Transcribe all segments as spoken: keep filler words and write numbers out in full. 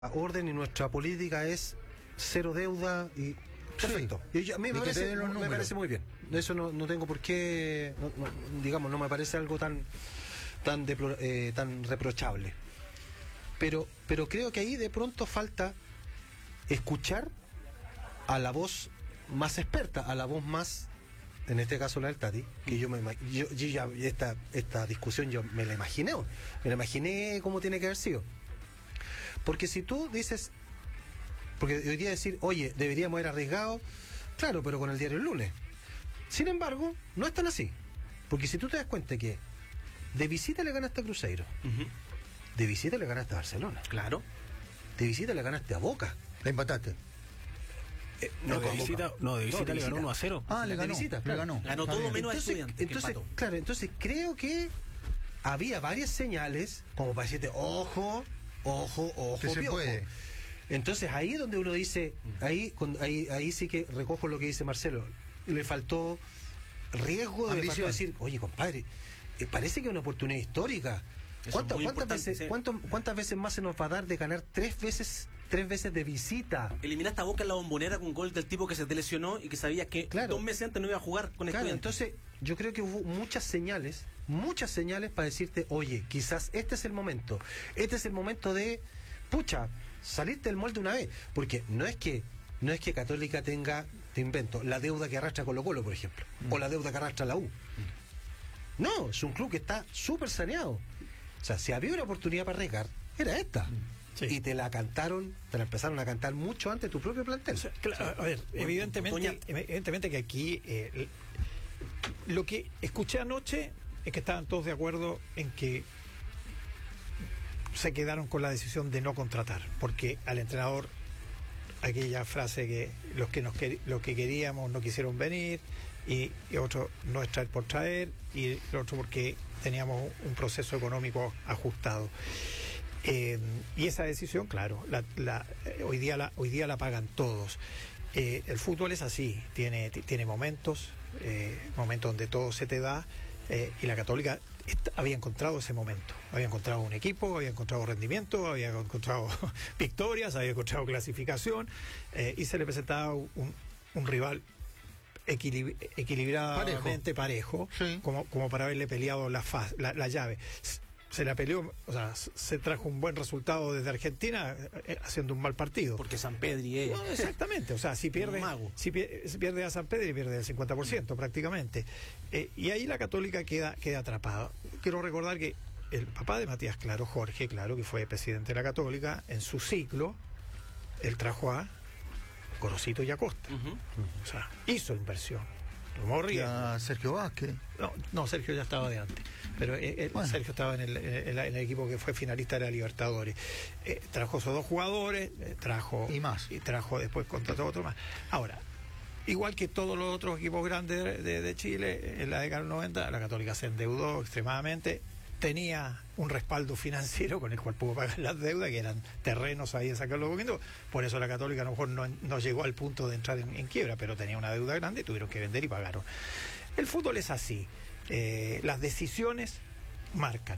orden y nuestra política es cero deuda y perfecto. Sí, y yo, a mí me parece, me parece muy bien. Eso no, no tengo por qué, no, no, digamos, no me parece algo tan tan deplor, eh, tan reprochable. Pero pero creo que ahí de pronto falta escuchar a la voz más experta, a la voz más, en este caso la del Tati, que yo me yo, yo ya esta esta discusión yo me la imaginé, me la imaginé cómo tiene que haber sido. Porque si tú dices, porque hoy día decir, oye, deberíamos haber arriesgado, claro, pero con el diario el lunes. Sin embargo, no es tan así. Porque si tú te das cuenta que de visita le ganaste a Cruzeiro, uh-huh. de visita le ganaste a Barcelona, claro, de visita le ganaste a Boca, la empataste. Eh, no, no, de visita, no, de visita no, de le visita. ganó uno a cero. Ah, le ganó, de visita, claro. le ganó. Ganó todo menos entonces, a Estudiantes. Entonces, claro, entonces creo que había varias señales como para decirte, ojo, ojo, ojo, que se piojo. puede. Entonces ahí es donde uno dice, ahí, ahí, ahí sí que recojo lo que dice Marcelo, le faltó riesgo, le faltó decir, oye compadre, eh, parece que es una oportunidad histórica. ¿Cuántas, cuántas veces, sí. ¿cuánto, ¿Cuántas veces más se nos va a dar de ganar tres veces tres veces de visita? Eliminaste a Boca en la Bombonera con un gol del tipo que se te lesionó y que sabía que claro. dos meses antes no iba a jugar con claro, Estudiantes. Entonces yo creo que hubo muchas señales, muchas señales para decirte, oye, quizás este es el momento, este es el momento de, pucha, salirte del molde una vez, porque no es que no es que Católica tenga, te invento, la deuda que arrastra Colo Colo, por ejemplo, mm. o la deuda que arrastra la U. Mm. No, es un club que está súper saneado. O sea, si había una oportunidad para arriesgar, era esta. Sí. Y te la cantaron, te la empezaron a cantar mucho antes de tu propio plantel. O sea, claro, a ver, evidentemente, evidentemente que aquí eh, lo que escuché anoche es que estaban todos de acuerdo en que se quedaron con la decisión de no contratar, porque al entrenador aquella frase que los que nos los que queríamos no quisieron venir y, y otro no es traer por traer y el otro porque teníamos un proceso económico ajustado. Eh, y esa decisión, claro, la, la, hoy día la, hoy día la pagan todos. Eh, el fútbol es así, tiene, tiene momentos, eh, momentos donde todo se te da, eh, y la Católica est- había encontrado ese momento, había encontrado un equipo, había encontrado rendimiento, había encontrado victorias, había encontrado clasificación, eh, y se le presentaba un, un rival Equilib- equilibradamente parejo, parejo sí. como, como para haberle peleado la, faz, la, la llave. Se la peleó, o sea, se trajo un buen resultado desde Argentina eh, haciendo un mal partido. Porque San Pedri es. No, exactamente, o sea, si pierde, si pierde, si pierde a San Pedri, pierde el cincuenta por ciento mm. prácticamente. Eh, y ahí la Católica queda, queda atrapada. Quiero recordar que el papá de Matías Claro, Jorge Claro, que fue presidente de la Católica, en su ciclo, él trajo a Gorosito y Acosta. Uh-huh. O sea, hizo inversión. Tomó riesgo. Sergio Vázquez. No, no, Sergio ya estaba de antes. Pero eh, bueno. Sergio estaba en el, en, el, en el equipo que fue finalista de la Libertadores. Eh, trajo esos dos jugadores, eh, trajo. Y más. Y trajo después contrató otro más. Ahora, igual que todos los otros equipos grandes de, de, de Chile, en la década del noventa, la Católica se endeudó extremadamente. Tenía un respaldo financiero con el cual pudo pagar las deudas, que eran terrenos ahí en San Carlos de Apoquindo. Por eso la Católica a lo mejor no, no llegó al punto de entrar en, en quiebra, pero tenía una deuda grande y tuvieron que vender y pagaron. El fútbol es así. Eh, las decisiones marcan.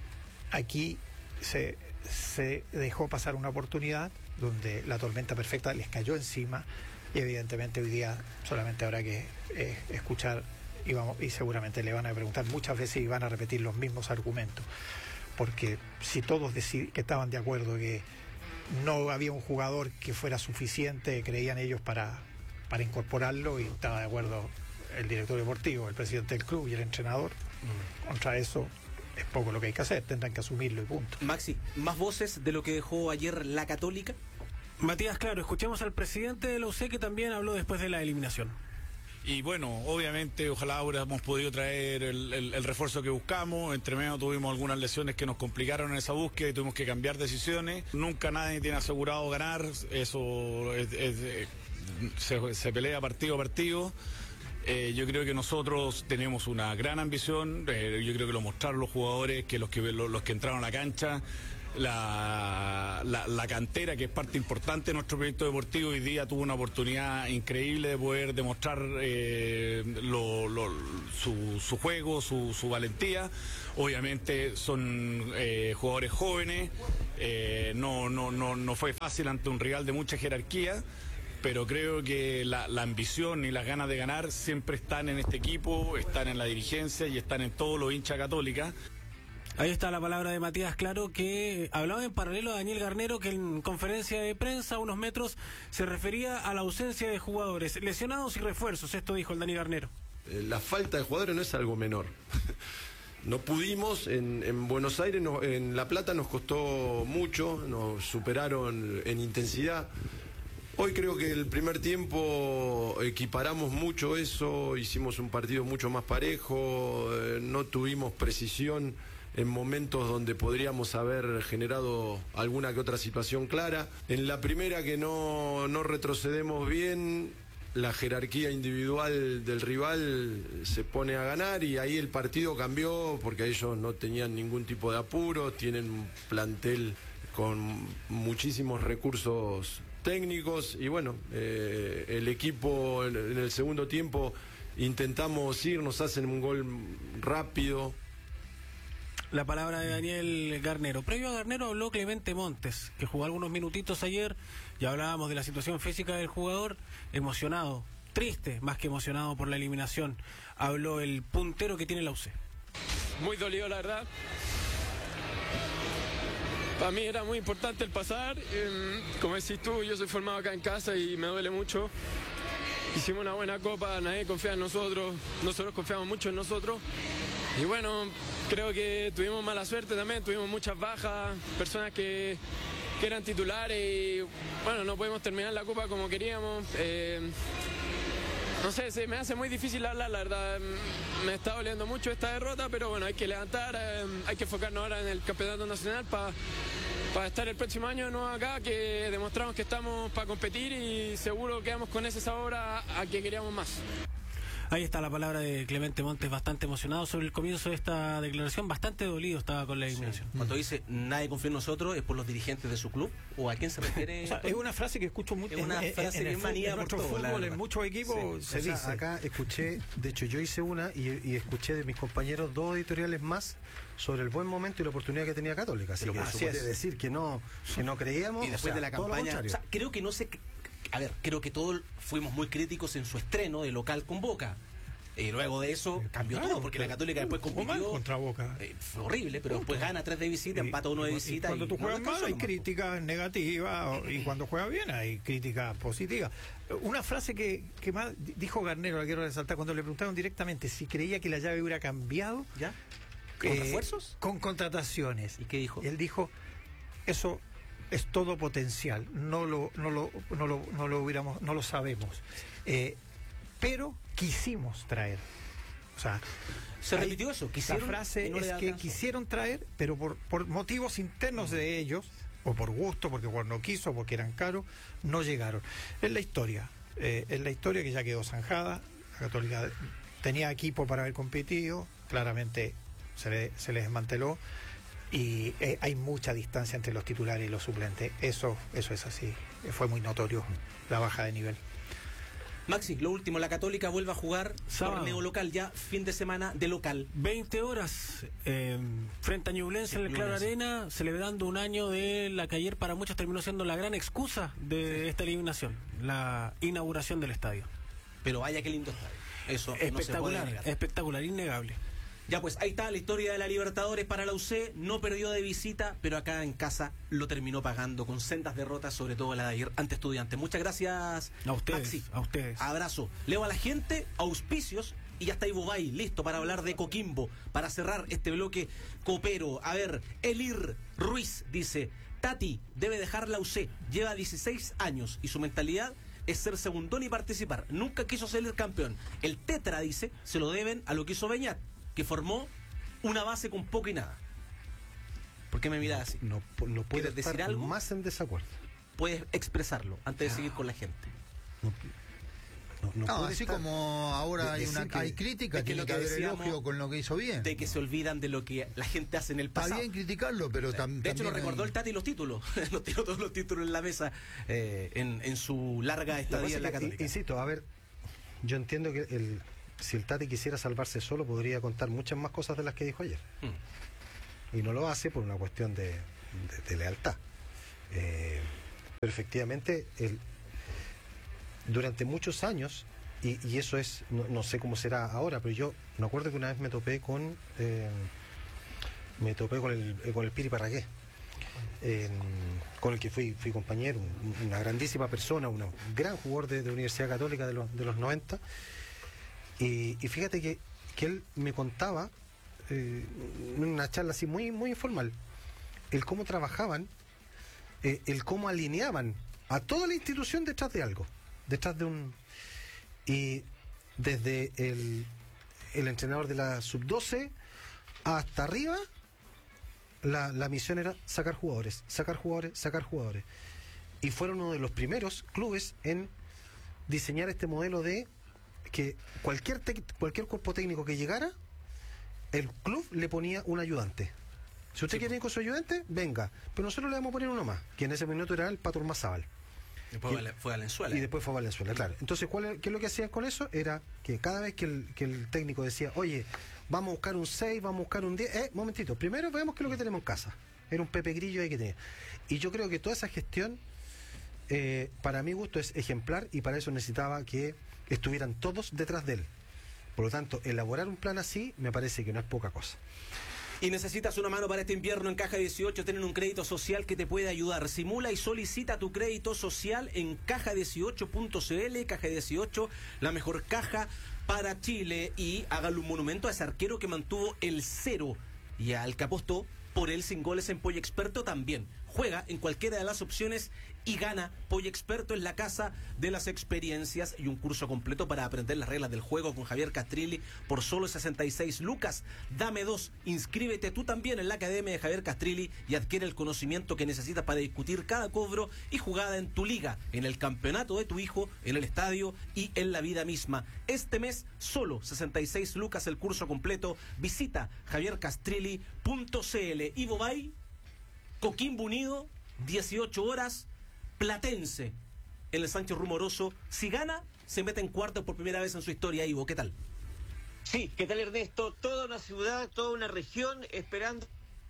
Aquí se, se dejó pasar una oportunidad donde la tormenta perfecta les cayó encima y evidentemente hoy día solamente habrá que eh, escuchar Y, vamos, y seguramente le van a preguntar muchas veces y van a repetir los mismos argumentos, porque si todos decid- que estaban de acuerdo que no había un jugador que fuera suficiente, creían ellos, para, para incorporarlo, y estaba de acuerdo el director deportivo, el presidente del club y el entrenador, mm. contra eso es poco lo que hay que hacer, tendrán que asumirlo y punto. Maxi, ¿más voces de lo que dejó ayer la Católica? Matías Claro, escuchemos al presidente de la U C, que también habló después de la eliminación. Y bueno, obviamente, ojalá hubiéramos podido traer el, el, el refuerzo que buscamos. Entre medio tuvimos algunas lesiones que nos complicaron en esa búsqueda y tuvimos que cambiar decisiones. Nunca nadie tiene asegurado ganar, eso es, es, es, se, se pelea partido a partido. Eh, yo creo que nosotros tenemos una gran ambición, eh, yo creo que lo mostraron los jugadores, que los que los, los que entraron a la cancha, la, la, la cantera, que es parte importante de nuestro proyecto deportivo, hoy día tuvo una oportunidad increíble de poder demostrar eh, lo, lo, su, su juego, su, su valentía. Obviamente son eh, jugadores jóvenes, eh, no, no, no, no fue fácil ante un rival de mucha jerarquía, pero creo que la, la ambición y las ganas de ganar siempre están en este equipo, están en la dirigencia y están en todos los hinchas Católica. Ahí está la palabra de Matías Claro, que hablaba en paralelo a Daniel Garnero, que en conferencia de prensa a unos metros se refería a la ausencia de jugadores, lesionados y refuerzos. Esto dijo el Dani Garnero. La falta de jugadores no es algo menor. No pudimos, en, en Buenos Aires, no, en La Plata nos costó mucho, nos superaron en intensidad. Hoy creo que el primer tiempo equiparamos mucho eso, hicimos un partido mucho más parejo, eh, no tuvimos precisión en momentos donde podríamos haber generado alguna que otra situación clara. En la primera, que no, no retrocedemos bien, la jerarquía individual del rival se pone a ganar y ahí el partido cambió porque ellos no tenían ningún tipo de apuro, tienen un plantel con muchísimos recursos técnicos y bueno, eh, el equipo en, en el segundo tiempo intentamos ir, nos hacen un gol rápido. La palabra de Daniel Garnero. Previo a Garnero habló Clemente Montes, que jugó algunos minutitos ayer. Ya hablábamos de la situación física del jugador, emocionado, triste, más que emocionado por la eliminación. Habló el puntero que tiene la U C. Muy dolido, la verdad. Para mí era muy importante el pasar. Eh, como decís tú, yo soy formado acá en casa y me duele mucho. Hicimos una buena copa, nadie confía en nosotros, nosotros confiamos mucho en nosotros. Y bueno, creo que tuvimos mala suerte también, tuvimos muchas bajas, personas que, que eran titulares y bueno, no podemos terminar la copa como queríamos. Eh, no sé, se me hace muy difícil hablar, la verdad. Me está doliendo mucho esta derrota, pero bueno, hay que levantar, eh, hay que enfocarnos ahora en el campeonato nacional para para estar el próximo año de nuevo acá, que demostramos que estamos para competir y seguro quedamos con ese sabor a, a que queríamos más. Ahí está la palabra de Clemente Montes, bastante emocionado sobre el comienzo de esta declaración, bastante dolido estaba con la eliminación. Sí. Cuando dice nadie confía en nosotros, ¿es por los dirigentes de su club? ¿O a quién se refiere? O sea, es una frase que escucho mucho es una en, frase en, en, que es manía en nuestro por todo, fútbol, en muchos equipos sí. se o sea, dice. Acá escuché, de hecho yo hice una y, y escuché de mis compañeros dos editoriales más sobre el buen momento y la oportunidad que tenía Católica. Así Pero que por eso supuesto. puede decir que no, que no creíamos. Y después o sea, de la campaña, o sea, creo que no sé, a ver, creo que todos fuimos muy críticos en su estreno de local con Boca. Y luego de eso cambió claro, todo, porque la Católica después compitió contra Boca. Eh, fue horrible, pero después gana tres de visita, empata uno de visita. Y cuando y tú juegas no mal hay nomás. críticas negativas y cuando juegas bien hay críticas positivas. Una frase que, que más dijo Garnero, la quiero resaltar, cuando le preguntaron directamente si creía que la llave hubiera cambiado. ¿Ya? ¿Con eh, refuerzos? Con contrataciones. ¿Y qué dijo? Él dijo, eso es todo potencial, no lo, no lo, no lo, no lo hubiéramos, no lo sabemos. Eh, pero quisimos traer. O sea, se repitió eso. La frase no es que quisieron traer, pero por, por motivos internos de ellos, o por gusto, porque Juan no quiso, porque eran caros, no llegaron. Es la historia. Eh, es la historia que ya quedó zanjada. La Católica tenía equipo para haber competido, claramente se le, se les desmanteló. Y eh, hay mucha distancia entre los titulares y los suplentes. Eso, eso es así. Fue muy notorio la baja de nivel. Maxi, lo último, la Católica vuelve a jugar Sábado. Torneo local, ya fin de semana de local. veinte horas eh, frente a Ñublense en el Claro Arena, celebrando un año de la que ayer para muchos terminó siendo la gran excusa de sí. esta eliminación, la inauguración del estadio. Pero vaya qué lindo estadio. Eso espectacular, no se puede negar. Espectacular, innegable. Ya pues, ahí está la historia de la Libertadores para la U C, no perdió de visita, pero acá en casa lo terminó pagando con sendas derrotas, sobre todo la de ayer ante Estudiantes. Muchas gracias, a ustedes, Maxi. A ustedes. Abrazo. Leo a la gente, auspicios, y ya está Ivo Bay, listo para hablar de Coquimbo, para cerrar este bloque copero. A ver, Elir Ruiz dice, Tati debe dejar la U C, lleva dieciséis años y su mentalidad es ser segundón y participar. Nunca quiso ser campeón. El Tetra, dice, se lo deben a lo que hizo Beñat, que formó una base con poco y nada. ¿Por qué me miras así? No, no puedes decir estar algo más en desacuerdo. Puedes expresarlo antes de seguir con la gente. No. No, no no así como ahora hay una que, hay crítica, tiene que, que haber elogio con lo que hizo bien. De que se olvidan de lo que la gente hace en el pasado. Está bien criticarlo, pero también... De hecho, lo recordó el Tati los títulos. Nos tiró todos los títulos en la mesa eh, en, en su larga estadía en la Católica. Insisto, a ver, yo entiendo que el, si el Tati quisiera salvarse solo, podría contar muchas más cosas de las que dijo ayer. Mm. Y no lo hace por una cuestión de, de, de lealtad. Eh, pero efectivamente, el, durante muchos años... Y, y eso es, no, no sé cómo será ahora, pero yo me acuerdo que una vez me topé con eh, me topé con el, con el Piri Parragués, eh, con el que fui, fui compañero, un, una grandísima persona, un gran jugador de, de Universidad Católica de los, de los noventa, y, y fíjate que, que él me contaba eh, en una charla así muy, muy informal, el cómo trabajaban, eh, el cómo alineaban a toda la institución detrás de algo, detrás de un... Y desde el, el entrenador de la sub doce hasta arriba, la, la misión era sacar jugadores, sacar jugadores, sacar jugadores. Y fueron uno de los primeros clubes en diseñar este modelo de que cualquier, cualquier cuerpo técnico que llegara, el club le ponía un ayudante. Si usted sí. quiere ir con su ayudante, venga. Pero nosotros le vamos a poner uno más, que en ese minuto era el Pato Ormazábal. Después y, fue Valenzuela. Y después fue Valenzuela, claro. Entonces, ¿cuál, ¿qué es lo que hacían con eso? Era que cada vez que el, que el técnico decía, oye, vamos a buscar un seis, vamos a buscar un diez, eh, momentito, primero veamos qué es lo que tenemos en casa. Era un Pepe Grillo ahí que tenía. Y yo creo que toda esa gestión, eh, para mi gusto, es ejemplar, y para eso necesitaba que estuvieran todos detrás de él. Por lo tanto, elaborar un plan así me parece que no es poca cosa. Y necesitas una mano para este invierno. En Caja dieciocho tienen un crédito social que te puede ayudar. Simula y solicita tu crédito social en caja dieciocho punto c l. Caja dieciocho, la mejor caja para Chile. Y hágale un monumento a ese arquero que mantuvo el cero y al que apostó por él sin goles en Pollo Experto también. Juega en cualquiera de las opciones y gana. Pollo Experto es la casa de las experiencias y un curso completo para aprender las reglas del juego con Javier Castrilli por solo sesenta y seis lucas. Dame dos. Inscríbete tú también en la Academia de Javier Castrilli y adquiere el conocimiento que necesitas para discutir cada cobro y jugada en tu liga, en el campeonato de tu hijo, en el estadio y en la vida misma. Este mes solo sesenta y seis lucas el curso completo. Visita javier castrilli punto c l. Ivo Bay, Coquimbo Unido, dieciocho horas, Platense, en el Sánchez Rumoroso. Si gana, se mete en cuartos por primera vez en su historia. Ivo, ¿qué tal? Sí, ¿qué tal, Ernesto? Toda una ciudad, toda una región esperando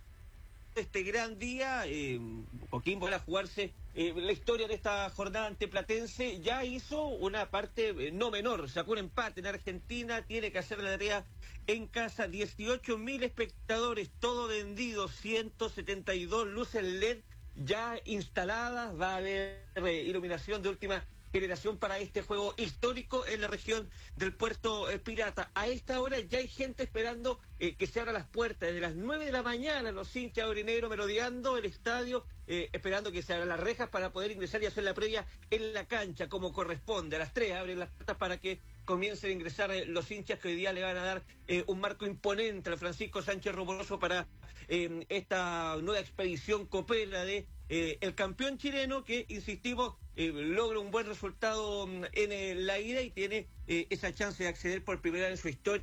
este gran día. eh, Coquimbo va a jugarse eh, la historia de esta jornada ante Platense. Ya hizo una parte eh, no menor, sacó un empate en Argentina, tiene que hacer la tarea en casa. Dieciocho mil espectadores, todo vendido, ciento setenta y dos luces L E D ya instaladas. Va a haber eh, iluminación de última generación para este juego histórico en la región del Puerto eh, Pirata. A esta hora ya hay gente esperando eh, que se abran las puertas. Desde las nueve de la mañana los hinchas aurinegros merodeando el estadio, eh, esperando que se abran las rejas para poder ingresar y hacer la previa en la cancha como corresponde. A las tres abren las puertas para que comiencen a ingresar eh, los hinchas que hoy día le van a dar eh, un marco imponente al Francisco Sánchez Rumoroso para eh, esta nueva expedición copera de eh, el campeón chileno que, insistimos, eh, logra un buen resultado en eh, la ida y tiene eh, esa chance de acceder por primera vez en su historia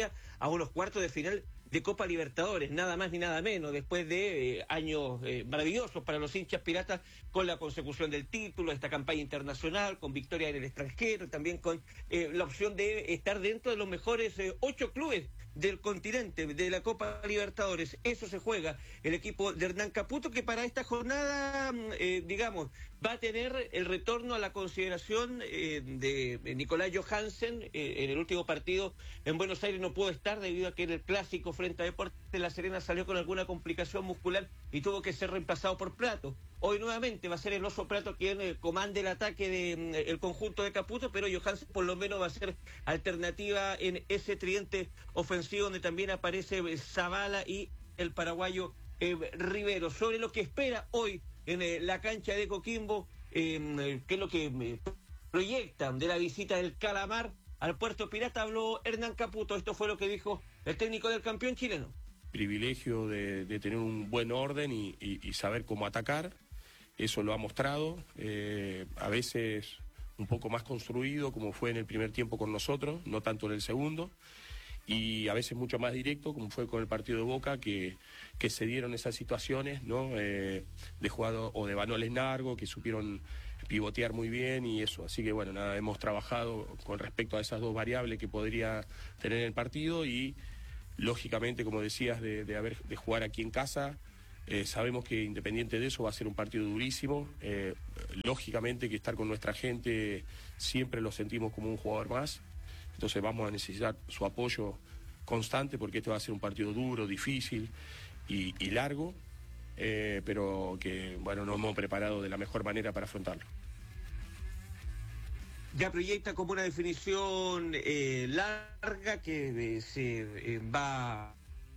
a unos cuartos de final de Copa Libertadores, nada más ni nada menos, después de eh, años eh, maravillosos para los hinchas piratas, con la consecución del título, esta campaña internacional, con victoria en el extranjero, también con eh, la opción de estar dentro de los mejores eh, ocho clubes del continente, de la Copa Libertadores. Eso se juega el equipo de Hernán Caputo, que para esta jornada, eh, digamos, va a tener el retorno a la consideración eh, de Nicolás Johansen. Eh, en el último partido en Buenos Aires no pudo estar debido a que en el clásico frente a Deportes de La Serena salió con alguna complicación muscular y tuvo que ser reemplazado por Prato. Hoy nuevamente va a ser el Oso Prato quien eh, comande el ataque del de, eh, conjunto de Caputo, pero Johansen por lo menos va a ser alternativa en ese tridente ofensivo donde también aparece eh, Zavala y el paraguayo eh, Rivero. Sobre lo que espera hoy en eh, la cancha de Coquimbo, eh, qué es lo que eh, proyectan de la visita del Calamar al Puerto Pirata, habló Hernán Caputo. Esto fue lo que dijo el técnico del campeón chileno. Privilegio de, de tener un buen orden y, y, y saber cómo atacar. Eso lo ha mostrado. Eh, a veces un poco más construido, como fue en el primer tiempo con nosotros, no tanto en el segundo, y a veces mucho más directo, como fue con el partido de Boca, que, que se dieron esas situaciones, ¿no? Eh, de jugado o de balones largos, que supieron pivotear muy bien y eso. Así que bueno, nada, hemos trabajado con respecto a esas dos variables que podría tener el partido y lógicamente, como decías, de, de, haber, de jugar aquí en casa. Eh, sabemos que independiente de eso va a ser un partido durísimo. Eh, lógicamente que estar con nuestra gente siempre lo sentimos como un jugador más. Entonces vamos a necesitar su apoyo constante porque este va a ser un partido duro, difícil y, y largo, eh, pero que bueno, nos hemos preparado de la mejor manera para afrontarlo. Ya proyecta como una definición eh, larga que eh, se eh, va...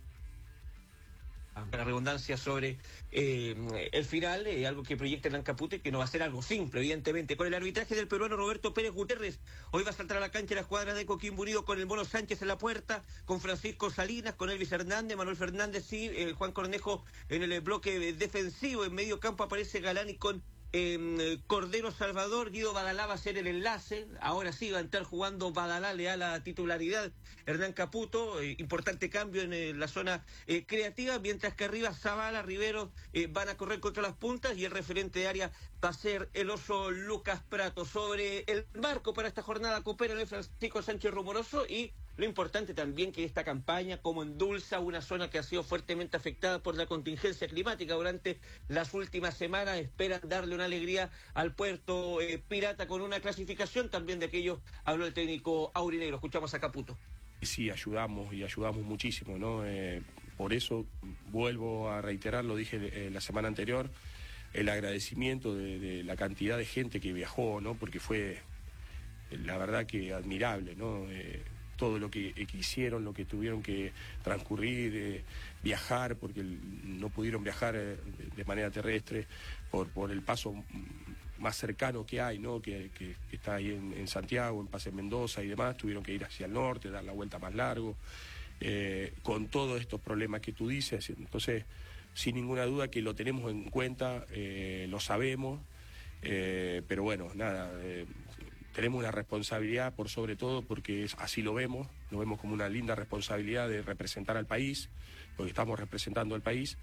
para redundancia sobre eh, el final, eh, algo que proyecta Hernán Caputo y que no va a ser algo simple, evidentemente. Con el arbitraje del peruano Roberto Pérez Gutiérrez, hoy va a saltar a la cancha la escuadra de Coquimbo Unido con el Mono Sánchez en la puerta, con Francisco Salinas, con Elvis Hernández, Manuel Fernández y eh, Juan Cornejo en el bloque defensivo. En medio campo aparece Galán y con Eh, Cordero Salvador. Guido Badalá va a ser el enlace. Ahora sí va a entrar jugando Badalá, le da la titularidad Hernán Caputo. Eh, importante cambio en eh, la zona eh, creativa, mientras que arriba Zavala, Rivero eh, van a correr contra las puntas y el referente de área va a ser el oso Lucas Prato. Sobre el marco para esta jornada coopera el Francisco Sánchez Rumoroso y lo importante también que esta campaña como endulza una zona que ha sido fuertemente afectada por la contingencia climática durante las últimas semanas. Esperan darle una alegría al puerto eh, pirata con una clasificación. También de aquello habló el técnico aurinegro. Escuchamos a Caputo. Sí, ayudamos y ayudamos muchísimo, ¿no? Eh, por eso vuelvo a reiterar, lo dije eh, la semana anterior, el agradecimiento de, de la cantidad de gente que viajó, ¿no? Porque fue, la verdad que admirable, ¿no? Eh, todo lo que, que hicieron, lo que tuvieron que transcurrir, eh, viajar, porque no pudieron viajar eh, de manera terrestre, por, por el paso más cercano que hay, ¿no? que, que, que está ahí en, en Santiago, en Paz en Mendoza y demás, tuvieron que ir hacia el norte, dar la vuelta más largo, eh, con todos estos problemas que tú dices. Entonces, sin ninguna duda que lo tenemos en cuenta, eh, lo sabemos, eh, pero bueno, nada... Eh, Tenemos una responsabilidad por sobre todo porque es, así lo vemos, lo vemos como una linda responsabilidad de representar al país, porque estamos representando al país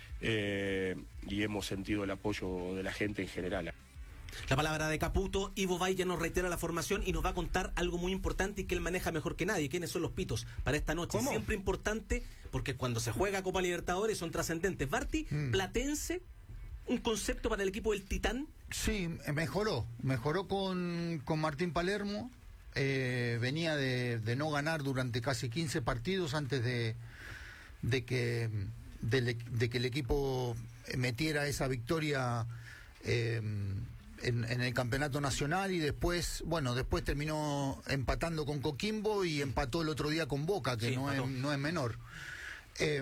eh, y hemos sentido el apoyo de la gente en general. La palabra de Caputo. Ivo Bay ya nos reitera la formación y nos va a contar algo muy importante y que él maneja mejor que nadie. ¿Quiénes son los pitos para esta noche? ¿Cómo? Siempre importante porque cuando se juega Copa Libertadores son trascendentes. Barty, mm. Platense, un concepto para el equipo del Titán. Sí, mejoró, mejoró con, con Martín Palermo, eh, venía de, de no ganar durante casi quince partidos antes de, de, que, de, de que el equipo metiera esa victoria eh, en, en el campeonato nacional y después, bueno, después terminó empatando con Coquimbo y empató el otro día con Boca, que sí, no, es, no es menor. Eh,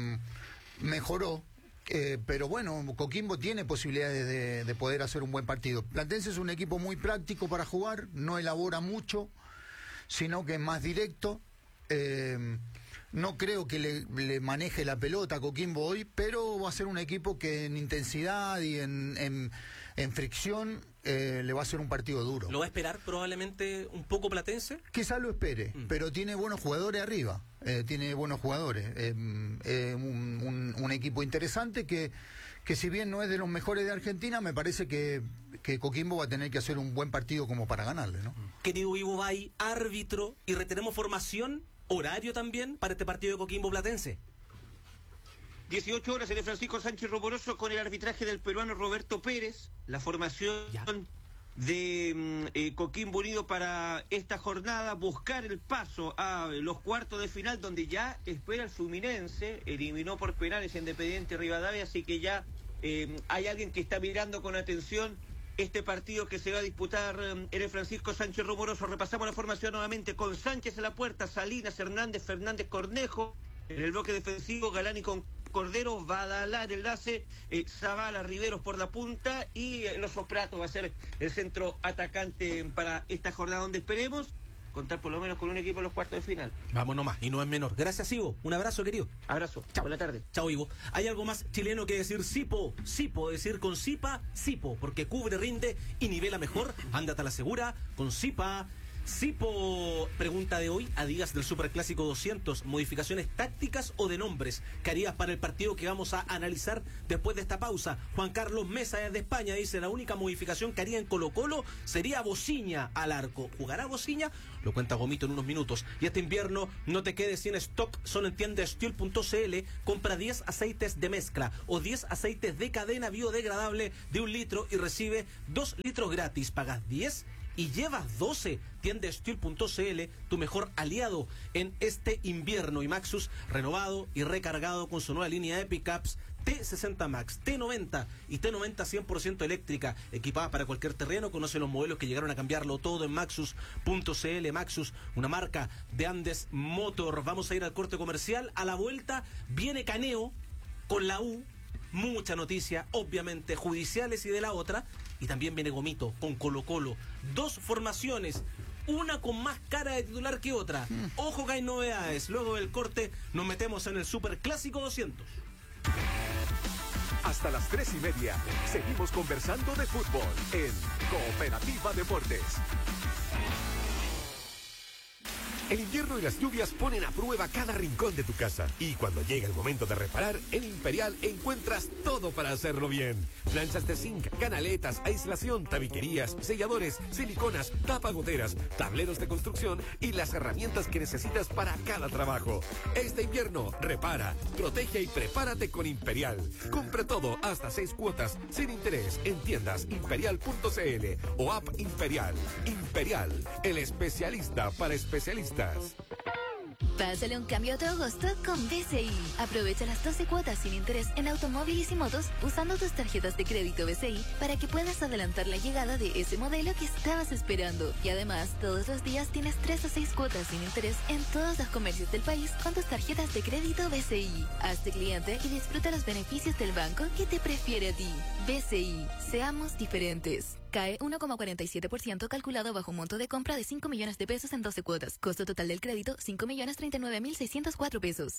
mejoró. Eh, pero bueno, Coquimbo tiene posibilidades de, de poder hacer un buen partido. Platense es un equipo muy práctico para jugar, no elabora mucho, sino que es más directo. Eh, no creo que le, le maneje la pelota a Coquimbo hoy, pero va a ser un equipo que en intensidad y en, en, en fricción eh, le va a ser un partido duro. ¿Lo va a esperar probablemente un poco Platense? Quizás lo espere, mm. pero tiene buenos jugadores arriba. Eh, tiene buenos jugadores, eh, eh, un, un, un equipo interesante que, que si bien no es de los mejores de Argentina, me parece que, que Coquimbo va a tener que hacer un buen partido como para ganarle, ¿no? Querido Ivo Bay, árbitro, y retenemos formación, horario también para este partido de Coquimbo Platense. dieciocho horas en el Francisco Sánchez Rumoroso con el arbitraje del peruano Roberto Pérez, la formación... Ya. de eh, Coquimbo Unido para esta jornada, buscar el paso a los cuartos de final donde ya espera el Fluminense, eliminó por penales Independiente Rivadavia, así que ya eh, hay alguien que está mirando con atención este partido que se va a disputar eh, en el Francisco Sánchez Rumoroso. Repasamos la formación nuevamente con Sánchez en la puerta, Salinas, Hernández, Fernández, Cornejo, en el bloque defensivo Galán y con Cordero, Badalá el enlace, eh, Zavala, Riveros por la punta y eh, Los Prato va a ser el centro atacante para esta jornada donde esperemos contar por lo menos con un equipo en los cuartos de final. Vamos nomás, y no es menor. Gracias, Ivo. Un abrazo, querido. Abrazo. Chao. Buena tarde. Chao, Ivo. ¿Hay algo más chileno que decir? Sipo, Sipo, decir con Sipa, Sipo, porque cubre, rinde y nivela mejor. Ándate a la segura con Sipa. Sipo, pregunta de hoy, Adidas del Superclásico doscientos, modificaciones tácticas o de nombres que harías para el partido que vamos a analizar después de esta pausa. Juan Carlos Mesa de España dice, la única modificación que haría en Colo Colo sería Bociña al arco. ¿Jugará Bociña? Lo cuenta Gomito en unos minutos. Y este invierno no te quedes sin stock, solo en tienda steel punto c l, compra diez aceites de mezcla o diez aceites de cadena biodegradable de un litro y recibe dos litros gratis. Pagas diez y llevas doce. Tienda steel punto c l, tu mejor aliado en este invierno. Y Maxus, renovado y recargado con su nueva línea de pickups T sesenta Max, T noventa y T noventa cien por ciento eléctrica, equipada para cualquier terreno. Conoce los modelos que llegaron a cambiarlo todo en maxus punto c l. Maxus, una marca de Andes Motor. Vamos a ir al corte comercial. A la vuelta viene Caneo con la U. Mucha noticia, obviamente, judiciales y de la otra. Y también viene Gomito con Colo Colo. Dos formaciones, una con más cara de titular que otra. Ojo que hay novedades. Luego del corte nos metemos en el Superclásico doscientos. Hasta las tres y media seguimos conversando de fútbol en Cooperativa Deportes. El invierno y las lluvias ponen a prueba cada rincón de tu casa. Y cuando llega el momento de reparar, en Imperial encuentras todo para hacerlo bien. Planchas de zinc, canaletas, aislación, tabiquerías, selladores, siliconas, tapagoteras, tableros de construcción y las herramientas que necesitas para cada trabajo. Este invierno, repara, protege y prepárate con Imperial. Compra todo hasta seis cuotas, sin interés, en tiendas imperial punto c l o app Imperial. Imperial, el especialista para especialistas. Pásale un cambio a tu agosto con B C I. Aprovecha las doce cuotas sin interés en automóviles y motos usando tus tarjetas de crédito B C I para que puedas adelantar la llegada de ese modelo que estabas esperando. Y además, todos los días tienes tres a seis cuotas sin interés en todos los comercios del país con tus tarjetas de crédito B C I. Hazte cliente y disfruta los beneficios del banco que te prefiere a ti. B C I. Seamos diferentes. C A E uno coma cuarenta y siete por ciento calculado bajo un monto de compra de cinco millones de pesos en doce cuotas. Costo total del crédito, cinco millones treinta y nueve mil seiscientos cuatro pesos.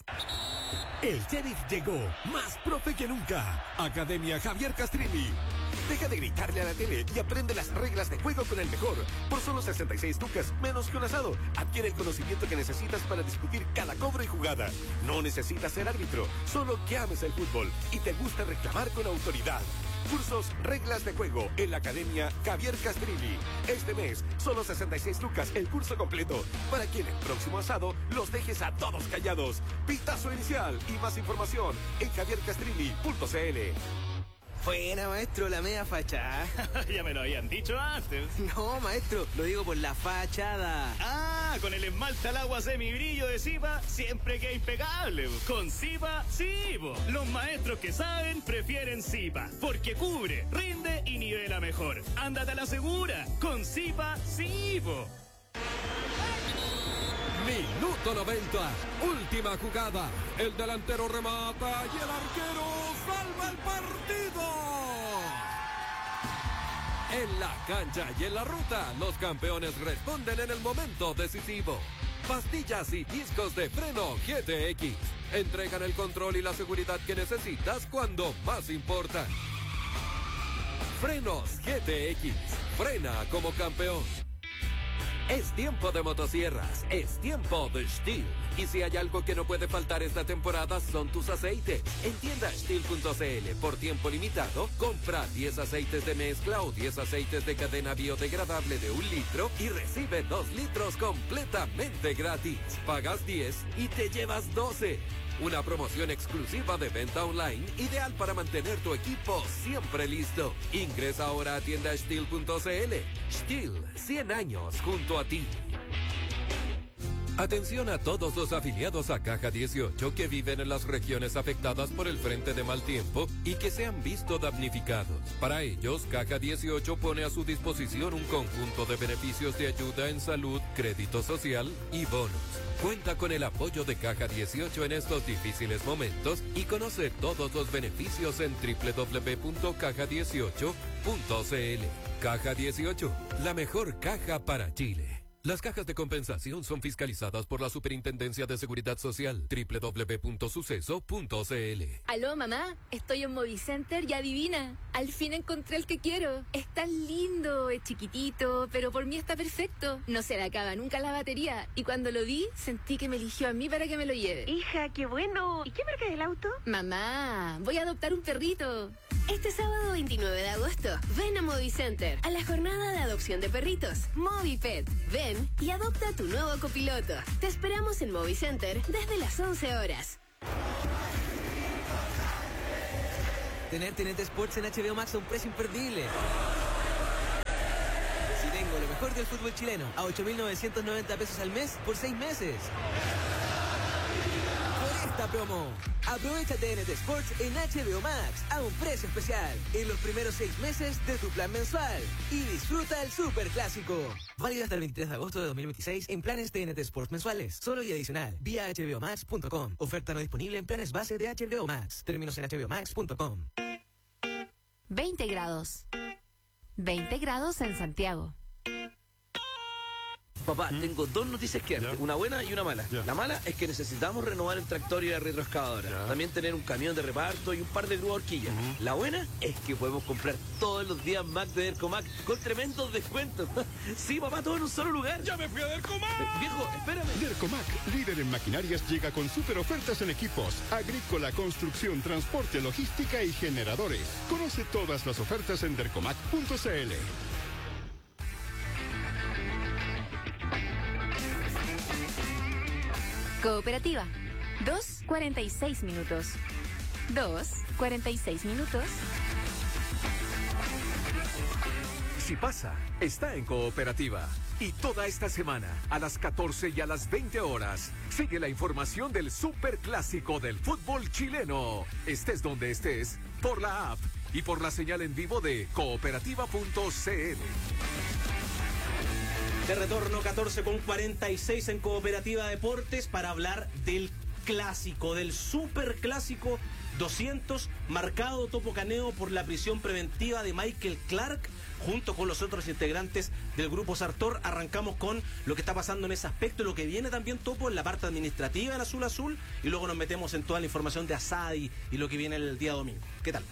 El Sheriff llegó, más profe que nunca. Academia Javier Castrilli. Deja de gritarle a la tele y aprende las reglas de juego con el mejor. Por solo sesenta y seis lucas, menos que un asado. Adquiere el conocimiento que necesitas para discutir cada cobro y jugada. No necesitas ser árbitro, solo que ames el fútbol y te gusta reclamar con autoridad. Cursos Reglas de Juego en la Academia Javier Castrilli. Este mes, solo sesenta y seis lucas el curso completo, para que en el próximo asado los dejes a todos callados. Pitazo inicial y más información en javier castrilli punto c l. Buena, maestro, la media fachada. Ya me lo habían dicho antes. No, maestro, lo digo por la fachada. Ah, con el esmalte al agua semibrillo de Sipa, siempre queda impecable. Con Sipa, sí, po. Los maestros que saben prefieren Sipa, porque cubre, rinde y nivela mejor. Ándate a la segura. Con Sipa, sí, po. Minuto noventa, última jugada. El delantero remata y el arquero salva el partido. En la cancha y en la ruta, los campeones responden en el momento decisivo. Pastillas y discos de freno G T X entregan el control y la seguridad que necesitas cuando más importa. Frenos G T X, frena como campeón. Es tiempo de motosierras, es tiempo de Stihl. Y si hay algo que no puede faltar esta temporada son tus aceites. En tienda steel punto c l, por tiempo limitado, compra diez aceites de mezcla o diez aceites de cadena biodegradable de un litro y recibe dos litros completamente gratis. Pagas diez y te llevas doce. Una promoción exclusiva de venta online, ideal para mantener tu equipo siempre listo. Ingresa ahora a tienda steel punto c l. Stihl, cien años junto a ti. Atención a todos los afiliados a Caja dieciocho que viven en las regiones afectadas por el frente de mal tiempo y que se han visto damnificados. Para ellos, Caja dieciocho pone a su disposición un conjunto de beneficios de ayuda en salud, crédito social y bonos. Cuenta con el apoyo de Caja dieciocho en estos difíciles momentos y conoce todos los beneficios en doble u doble u doble u punto caja dieciocho punto c l. Caja dieciocho, la mejor caja para Chile. Las cajas de compensación son fiscalizadas por la Superintendencia de Seguridad Social. doble u doble u doble u punto suceso punto c l. Aló, mamá. Estoy en Movicenter y adivina. Al fin encontré el que quiero. Es tan lindo, es chiquitito, pero por mí está perfecto. No se le acaba nunca la batería. Y cuando lo vi, sentí que me eligió a mí para que me lo lleve. Hija, qué bueno. ¿Y qué marca es el auto? Mamá, voy a adoptar un perrito. Este sábado veintinueve de agosto, ven a Movicenter a la jornada de adopción de perritos. Movipet. Ven y adopta a tu nuevo copiloto. Te esperamos en Movicenter desde las once horas. Tener T N T Sports en H B O Max a un precio imperdible. Si tengo lo mejor del fútbol chileno a ocho mil novecientos noventa pesos al mes por seis meses. Por esta promo, aprovecha T N T Sports en H B O Max a un precio especial en los primeros seis meses de tu plan mensual y disfruta el Super Clásico. Válido hasta el veintitrés de agosto de dos mil veintiséis en planes T N T Sports mensuales, solo y adicional, vía H B O Max punto com. Oferta no disponible en planes base de H B O Max. Términos en H B O Max punto com. veinte grados. veinte grados en Santiago. Papá, ¿Mm? tengo dos noticias que darte, una buena y una mala. Ya. La mala es que necesitamos renovar el tractor y la retroexcavadora. Ya. También tener un camión de reparto y un par de grúas horquillas. Uh-huh. La buena es que podemos comprar todos los días Mac de Dercomac con tremendos descuentos. Sí, papá, todo en un solo lugar. ¡Ya me fui a Dercomac! Eh, viejo, espérame. Dercomac, líder en maquinarias, llega con super ofertas en equipos, agrícola, construcción, transporte, logística y generadores. Conoce todas las ofertas en dercomac punto c l. Cooperativa. dos cuarenta y seis minutos. dos cuarenta y seis minutos. Si pasa, está en Cooperativa. Y toda esta semana, a las catorce y a las veinte horas, sigue la información del superclásico del fútbol chileno. Estés donde estés, por la app y por la señal en vivo de cooperativa punto c l. De retorno, catorce con cuarenta y seis en Cooperativa Deportes para hablar del clásico, del superclásico doscientos, marcado Topo Caneo por la prisión preventiva de Michael Clark, junto con los otros integrantes del Grupo Sartor. Arrancamos con lo que está pasando en ese aspecto y lo que viene también, Topo, en la parte administrativa en Azul Azul, y luego nos metemos en toda la información de Asadi y lo que viene el día domingo. ¿Qué tal?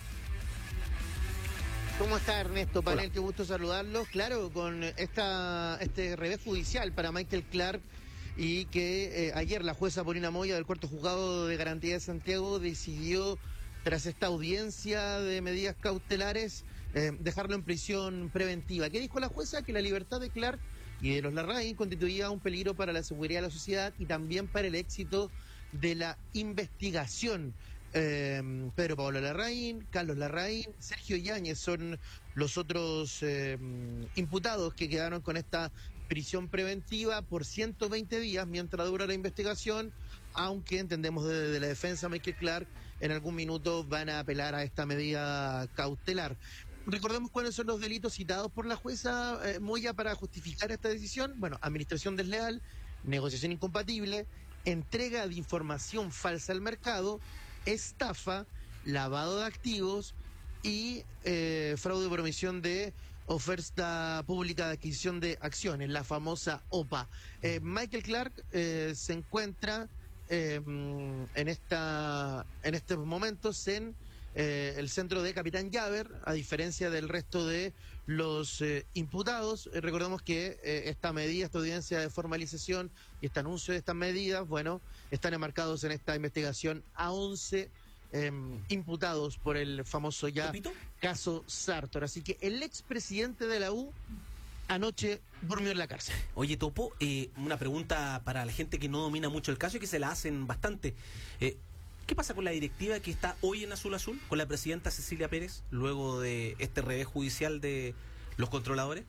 ¿Cómo está Ernesto Panel? Qué gusto saludarlos. Claro, con esta este revés judicial para Michael Clark y que eh, ayer la jueza Paulina Moya del Cuarto Juzgado de Garantía de Santiago decidió, tras esta audiencia de medidas cautelares, eh, dejarlo en prisión preventiva. ¿Qué dijo la jueza? Que la libertad de Clark y de los Larraín constituía un peligro para la seguridad de la sociedad y también para el éxito de la investigación. Eh, Pedro Pablo Larraín, Carlos Larraín, Sergio Yáñez son los otros eh, imputados que quedaron con esta prisión preventiva por ciento veinte días mientras dura la investigación, aunque entendemos desde la defensa Michael Clark en algún minuto van a apelar a esta medida cautelar. Recordemos cuáles son los delitos citados por la jueza eh, Moya para justificar esta decisión. Bueno, administración desleal, negociación incompatible, entrega de información falsa al mercado, estafa, lavado de activos y eh, fraude por omisión de oferta pública de adquisición de acciones, la famosa O P A. Eh, Michael Clark eh, se encuentra eh, en esta en estos momentos en eh, el centro de Capitán Llaver, a diferencia del resto de los eh, imputados. Eh, recordemos que eh, esta medida, esta audiencia de formalización y este anuncio de estas medidas, bueno, están enmarcados en esta investigación a once eh, imputados por el famoso ya ¿Repito? caso Sartor. Así que el expresidente de la U anoche durmió en la cárcel. Oye, Topo, eh, una pregunta para la gente que no domina mucho el caso y que se la hacen bastante. Eh, ¿Qué pasa con la directiva que está hoy en Azul Azul, con la presidenta Cecilia Pérez, luego de este revés judicial de los controladores?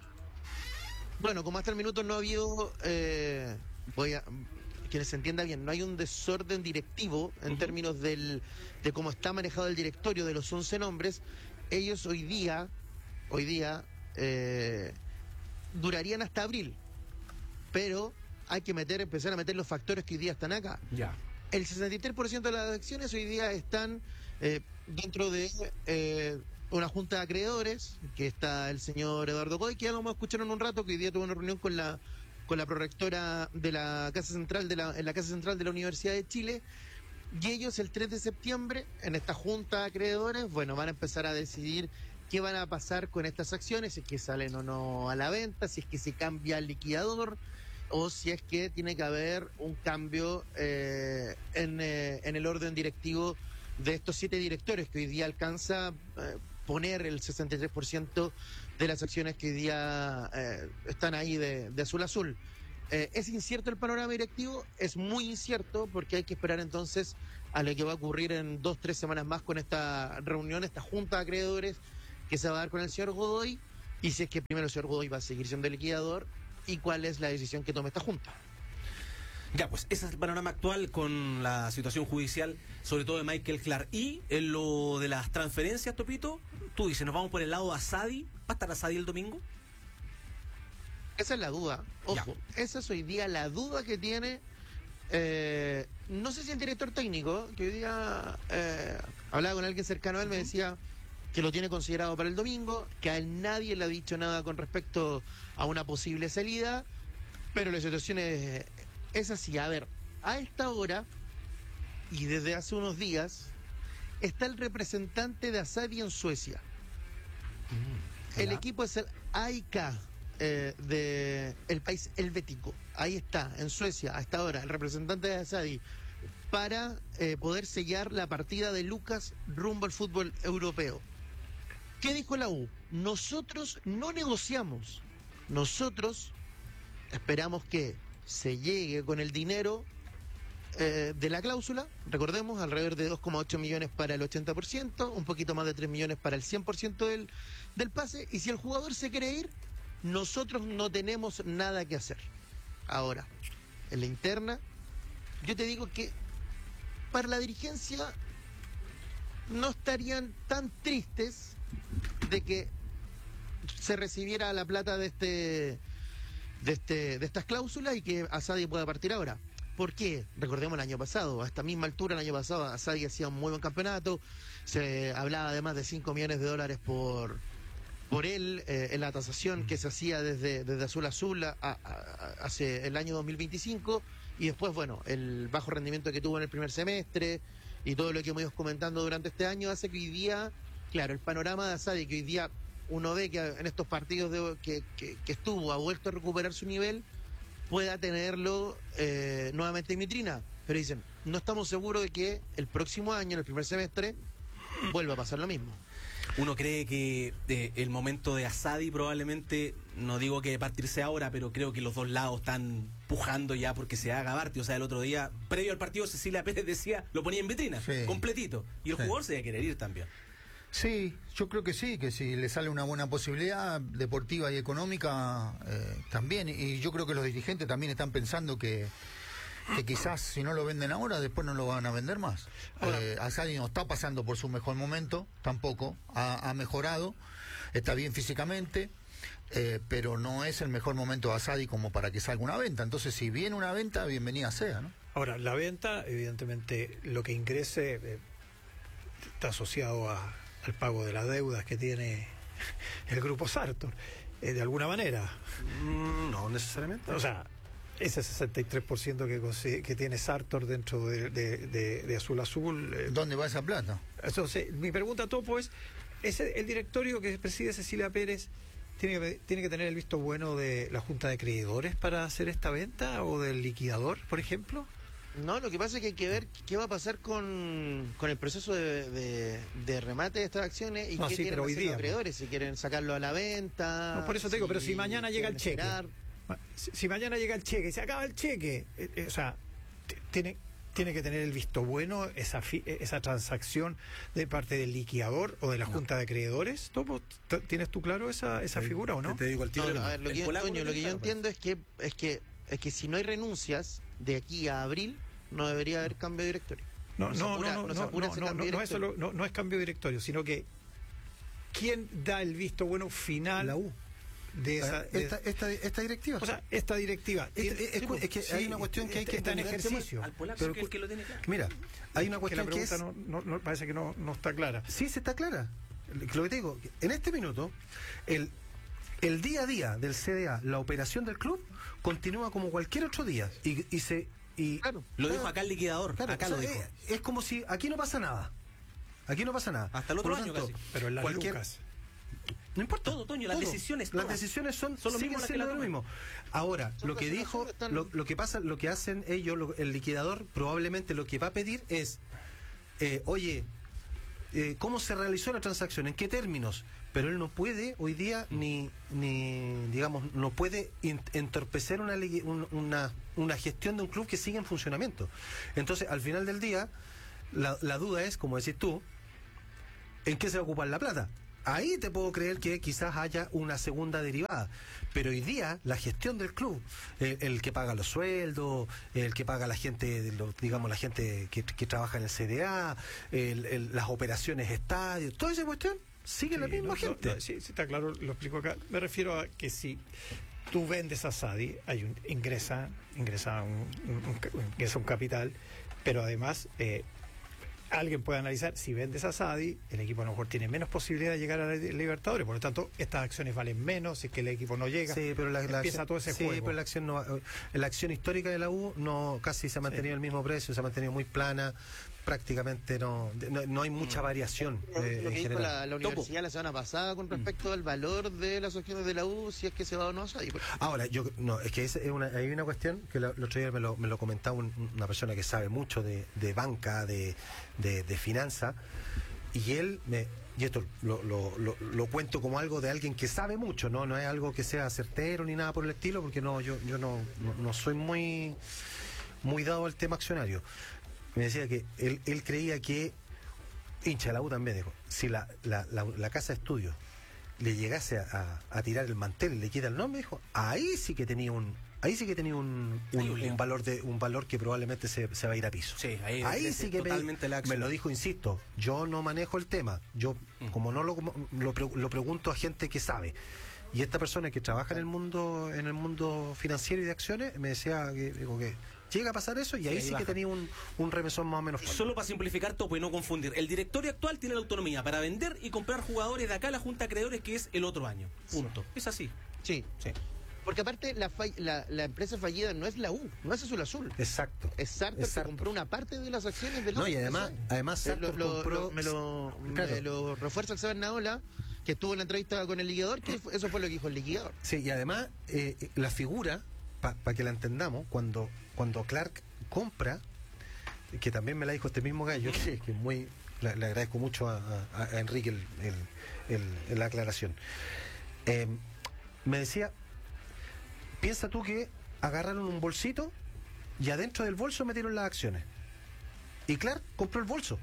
Bueno, como hasta el minuto no ha habido, eh, voy a, que se entienda bien, no hay un desorden directivo en uh-huh. términos del, de cómo está manejado el directorio de los once nombres. Ellos hoy día, hoy día, eh, durarían hasta abril, pero hay que meter, empezar a meter los factores que hoy día están acá. Ya. El sesenta y tres por ciento de las acciones hoy día están eh, dentro de eh, una junta de acreedores, que está el señor Eduardo Coy, que ya lo vamos a escuchar en un rato, que hoy día tuvo una reunión con la con la prorectora de la Casa Central de la, en la Casa Central de la Universidad de Chile, y ellos el tres de septiembre, en esta junta de acreedores, bueno, van a empezar a decidir qué van a pasar con estas acciones, si es que salen o no a la venta, si es que se cambia el liquidador, o si es que tiene que haber un cambio eh, en, eh, en el orden directivo de estos siete directores, que hoy día alcanza eh, poner el sesenta y tres por ciento de las acciones que hoy día eh, están ahí de, de azul a azul. Eh, es incierto el panorama directivo, es muy incierto, porque hay que esperar entonces a lo que va a ocurrir en dos, tres semanas más con esta reunión, esta junta de acreedores que se va a dar con el señor Godoy, y si es que primero el señor Godoy va a seguir siendo liquidador, y cuál es la decisión que tome esta junta. Ya, pues ese es el panorama actual con la situación judicial, sobre todo de Michael Clark. Y en lo de las transferencias, Topito, tú dices, nos vamos por el lado de Asadi. ¿Va a estar Asadi el domingo? Esa es la duda, ojo, ya. Esa es hoy día la duda que tiene, eh, no sé si el director técnico, que hoy día eh, hablaba con alguien cercano a él, me decía que lo tiene considerado para el domingo, que a él nadie le ha dicho nada con respecto a una posible salida, pero la situación es, es así. A ver, a esta hora, y desde hace unos días, está el representante de Asadi en Suecia. Mm, el equipo es el A I K. Eh, de el país helvético. Ahí está, en Suecia, hasta ahora, el representante de Asadi, para eh, poder sellar la partida de Lucas rumbo al fútbol europeo. ¿Qué dijo la U? Nosotros no negociamos. Nosotros esperamos que se llegue con el dinero eh, de la cláusula, recordemos, alrededor de dos coma ocho millones para el ochenta por ciento, un poquito más de tres millones para el cien por ciento del, del pase, y si el jugador se quiere ir, nosotros no tenemos nada que hacer. Ahora, en la interna, yo te digo que para la dirigencia no estarían tan tristes de que se recibiera la plata de este de este de estas cláusulas y que Asadi pueda partir ahora. ¿Por qué? Recordemos el año pasado, a esta misma altura el año pasado Asadi hacía un muy buen campeonato, se hablaba de más de cinco millones de dólares por por él, eh, en la tasación que se hacía desde, desde Azul a Azul a, a, a, hace el año dos mil veinticinco, y después, bueno, el bajo rendimiento que tuvo en el primer semestre y todo lo que hemos ido comentando durante este año hace que hoy día, claro, el panorama de Asadi, que hoy día uno ve que en estos partidos de, que, que, que estuvo, ha vuelto a recuperar su nivel, pueda tenerlo eh, nuevamente en vitrina. Pero dicen, no estamos seguros de que el próximo año, en el primer semestre, vuelva a pasar lo mismo. Uno cree que eh, el momento de Asadi probablemente, no digo que partirse ahora, pero creo que los dos lados están pujando ya porque se haga Barty. O sea, el otro día, previo al partido, Cecilia Pérez decía, lo ponía en vitrina, sí, completito. Y el sí. jugador se debe querer ir también. Sí, yo creo que sí, que si le sale una buena posibilidad deportiva y económica, eh, también. Y yo creo que los dirigentes también están pensando que que quizás si no lo venden ahora, después no lo van a vender más. Eh, Asadi no está pasando por su mejor momento, tampoco, ha, ha mejorado, está bien físicamente, eh, pero no es el mejor momento de Asadi como para que salga una venta. Entonces, si viene una venta, bienvenida sea, ¿no? Ahora, la venta, evidentemente, lo que ingrese eh, está asociado a, al pago de las deudas que tiene el grupo Sartor, eh, de alguna manera. Mm, no necesariamente. O sea, ese sesenta y tres por ciento que, que tiene Sartor dentro de, de, de, de Azul Azul. Eh, ¿Dónde va esa plata? Entonces, mi pregunta, Topo, es, ¿es el directorio que preside Cecilia Pérez tiene que, tiene que tener el visto bueno de la Junta de Acreedores para hacer esta venta o del liquidador, por ejemplo? No, lo que pasa es que hay que ver qué va a pasar con, con el proceso de, de, de remate de estas acciones y no, qué sí, quieren hoy hacer día, los acreedores, si quieren sacarlo a la venta. No, por eso te digo, si pero si mañana llega el cheque, esperar. si, si mañana llega el cheque y se acaba el cheque, eh, eh, o sea, t- tiene tiene que tener el visto bueno esa fi- esa transacción de parte del liquidador o de la no. Junta de acreedores. ¿Topo? ¿Tienes tú claro esa esa sí, figura o no? Te digo el tiro. No, a ver, lo, que yo, Toño, lo que yo entiendo es que es que es que si no hay renuncias de aquí a abril, no debería haber cambio de directorio. No, no, no, no, no, no, no, no, no, es solo, no, no es cambio de directorio, sino que ¿quién da el visto bueno final? La U. De esa, de esta, esta, esta directiva. O sea, esta directiva. Este, es, es, es que sí, hay una cuestión que hay que está en ejercicio. Al polaco pero, que el que lo tiene claro. Mira, hay una cuestión que, la que es... no, no, no, parece que no, no está clara. Sí, se está clara. Lo que te digo, en este minuto, el el día a día del C D A, la operación del club, continúa como cualquier otro día. Y, y se y claro, lo dijo acá el liquidador. Claro, acá o sea, lo dijo. Es, es como si aquí no pasa nada. Aquí no pasa nada. Hasta el otro año tanto, casi. Pero en las cualquier, lucas. No importa. Todo, Toño, las todo. decisiones Las todas. decisiones son, son lo siguen mismo siendo que la lo mismo. Ahora, son lo que dijo, están... lo, lo que pasa, lo que hacen ellos, lo, el liquidador, probablemente lo que va a pedir es, eh, oye, eh, ¿cómo se realizó la transacción? ¿En qué términos? Pero él no puede hoy día ni, ni digamos, no puede in, entorpecer una, un, una, una gestión de un club que sigue en funcionamiento. Entonces, al final del día, la, la duda es, como decís tú, ¿en qué se va a ocupar la plata? Ahí te puedo creer que quizás haya una segunda derivada, pero hoy día la gestión del club, el, el que paga los sueldos, el que paga la gente, digamos la gente que, que trabaja en el C D A, el, el, las operaciones estadios, toda esa cuestión sigue sí, la misma no, gente. No, no, sí, sí, está claro, lo explico acá. Me refiero a que si tú vendes a Sadi, hay un ingresa, ingresa un, un, un, ingresa un capital, pero además eh, alguien puede analizar, si vendes a Sadi, el equipo a lo mejor tiene menos posibilidad de llegar a la Libertadores, por lo tanto, estas acciones valen menos, si es que el equipo no llega, sí, pero la, la empieza acción, todo ese sí, juego. pero la acción, no, la acción histórica de la U no casi se ha mantenido sí. el mismo precio, se ha mantenido muy plana, prácticamente no no, no hay mucha variación. Lo, eh, lo que en dijo general. la, la universidad la semana pasada con respecto mm. al valor de las acciones de la U, si es que se va o no a Sadi. Ahora, yo no, es que es una, hay una cuestión que el otro día me lo, me lo comentaba un, una persona que sabe mucho de, de banca, de, de, de finanzas, y él me y esto lo, lo, lo, lo cuento como algo de alguien que sabe mucho, no no es algo que sea certero ni nada por el estilo, porque no yo yo no, no, no soy muy muy dado al tema accionario. Me decía que él, él creía que, hincha de la U también dijo, si la, la, la, la casa de estudios le llegase a, a, a tirar el mantel y le quita el nombre, dijo, ahí sí que tenía un ahí sí que tenía un, un, un valor de un valor que probablemente se, se va a ir a piso. Sí, ahí, ahí sí que totalmente me, me lo dijo, insisto, yo no manejo el tema, yo mm. como no lo, lo, lo pregunto a gente que sabe. Y esta persona que trabaja en el mundo en el mundo financiero y de acciones me decía que, digo, que llega a pasar eso y ahí sí, sí que tenía un, un remesón más o menos fuerte. Solo para simplificar, Topo, y no confundir, el directorio actual tiene la autonomía para vender y comprar jugadores de acá a la Junta de Acreedores, que es el otro año. Punto. Sí. Es así. Sí. sí. Porque aparte la, la, la empresa fallida no es la U, no es Azul Azul. Exacto. Es Sartor que compró una parte de las acciones del No, y además, además Sartor lo, lo, compró... Lo, me, lo, claro. me lo refuerza el Sebastián Naola, que estuvo en la entrevista con el liquidador, que eso fue lo que dijo el liquidador. Sí, y además eh, la figura, para pa que la entendamos, cuando, cuando Clark compra, que también me la dijo este mismo gallo, que, que muy le, le agradezco mucho a, a, a Enrique el, el, el, la aclaración. Eh, me decía, piensa tú que agarraron un bolsito y adentro del bolso metieron las acciones. Y Clark compró el bolso.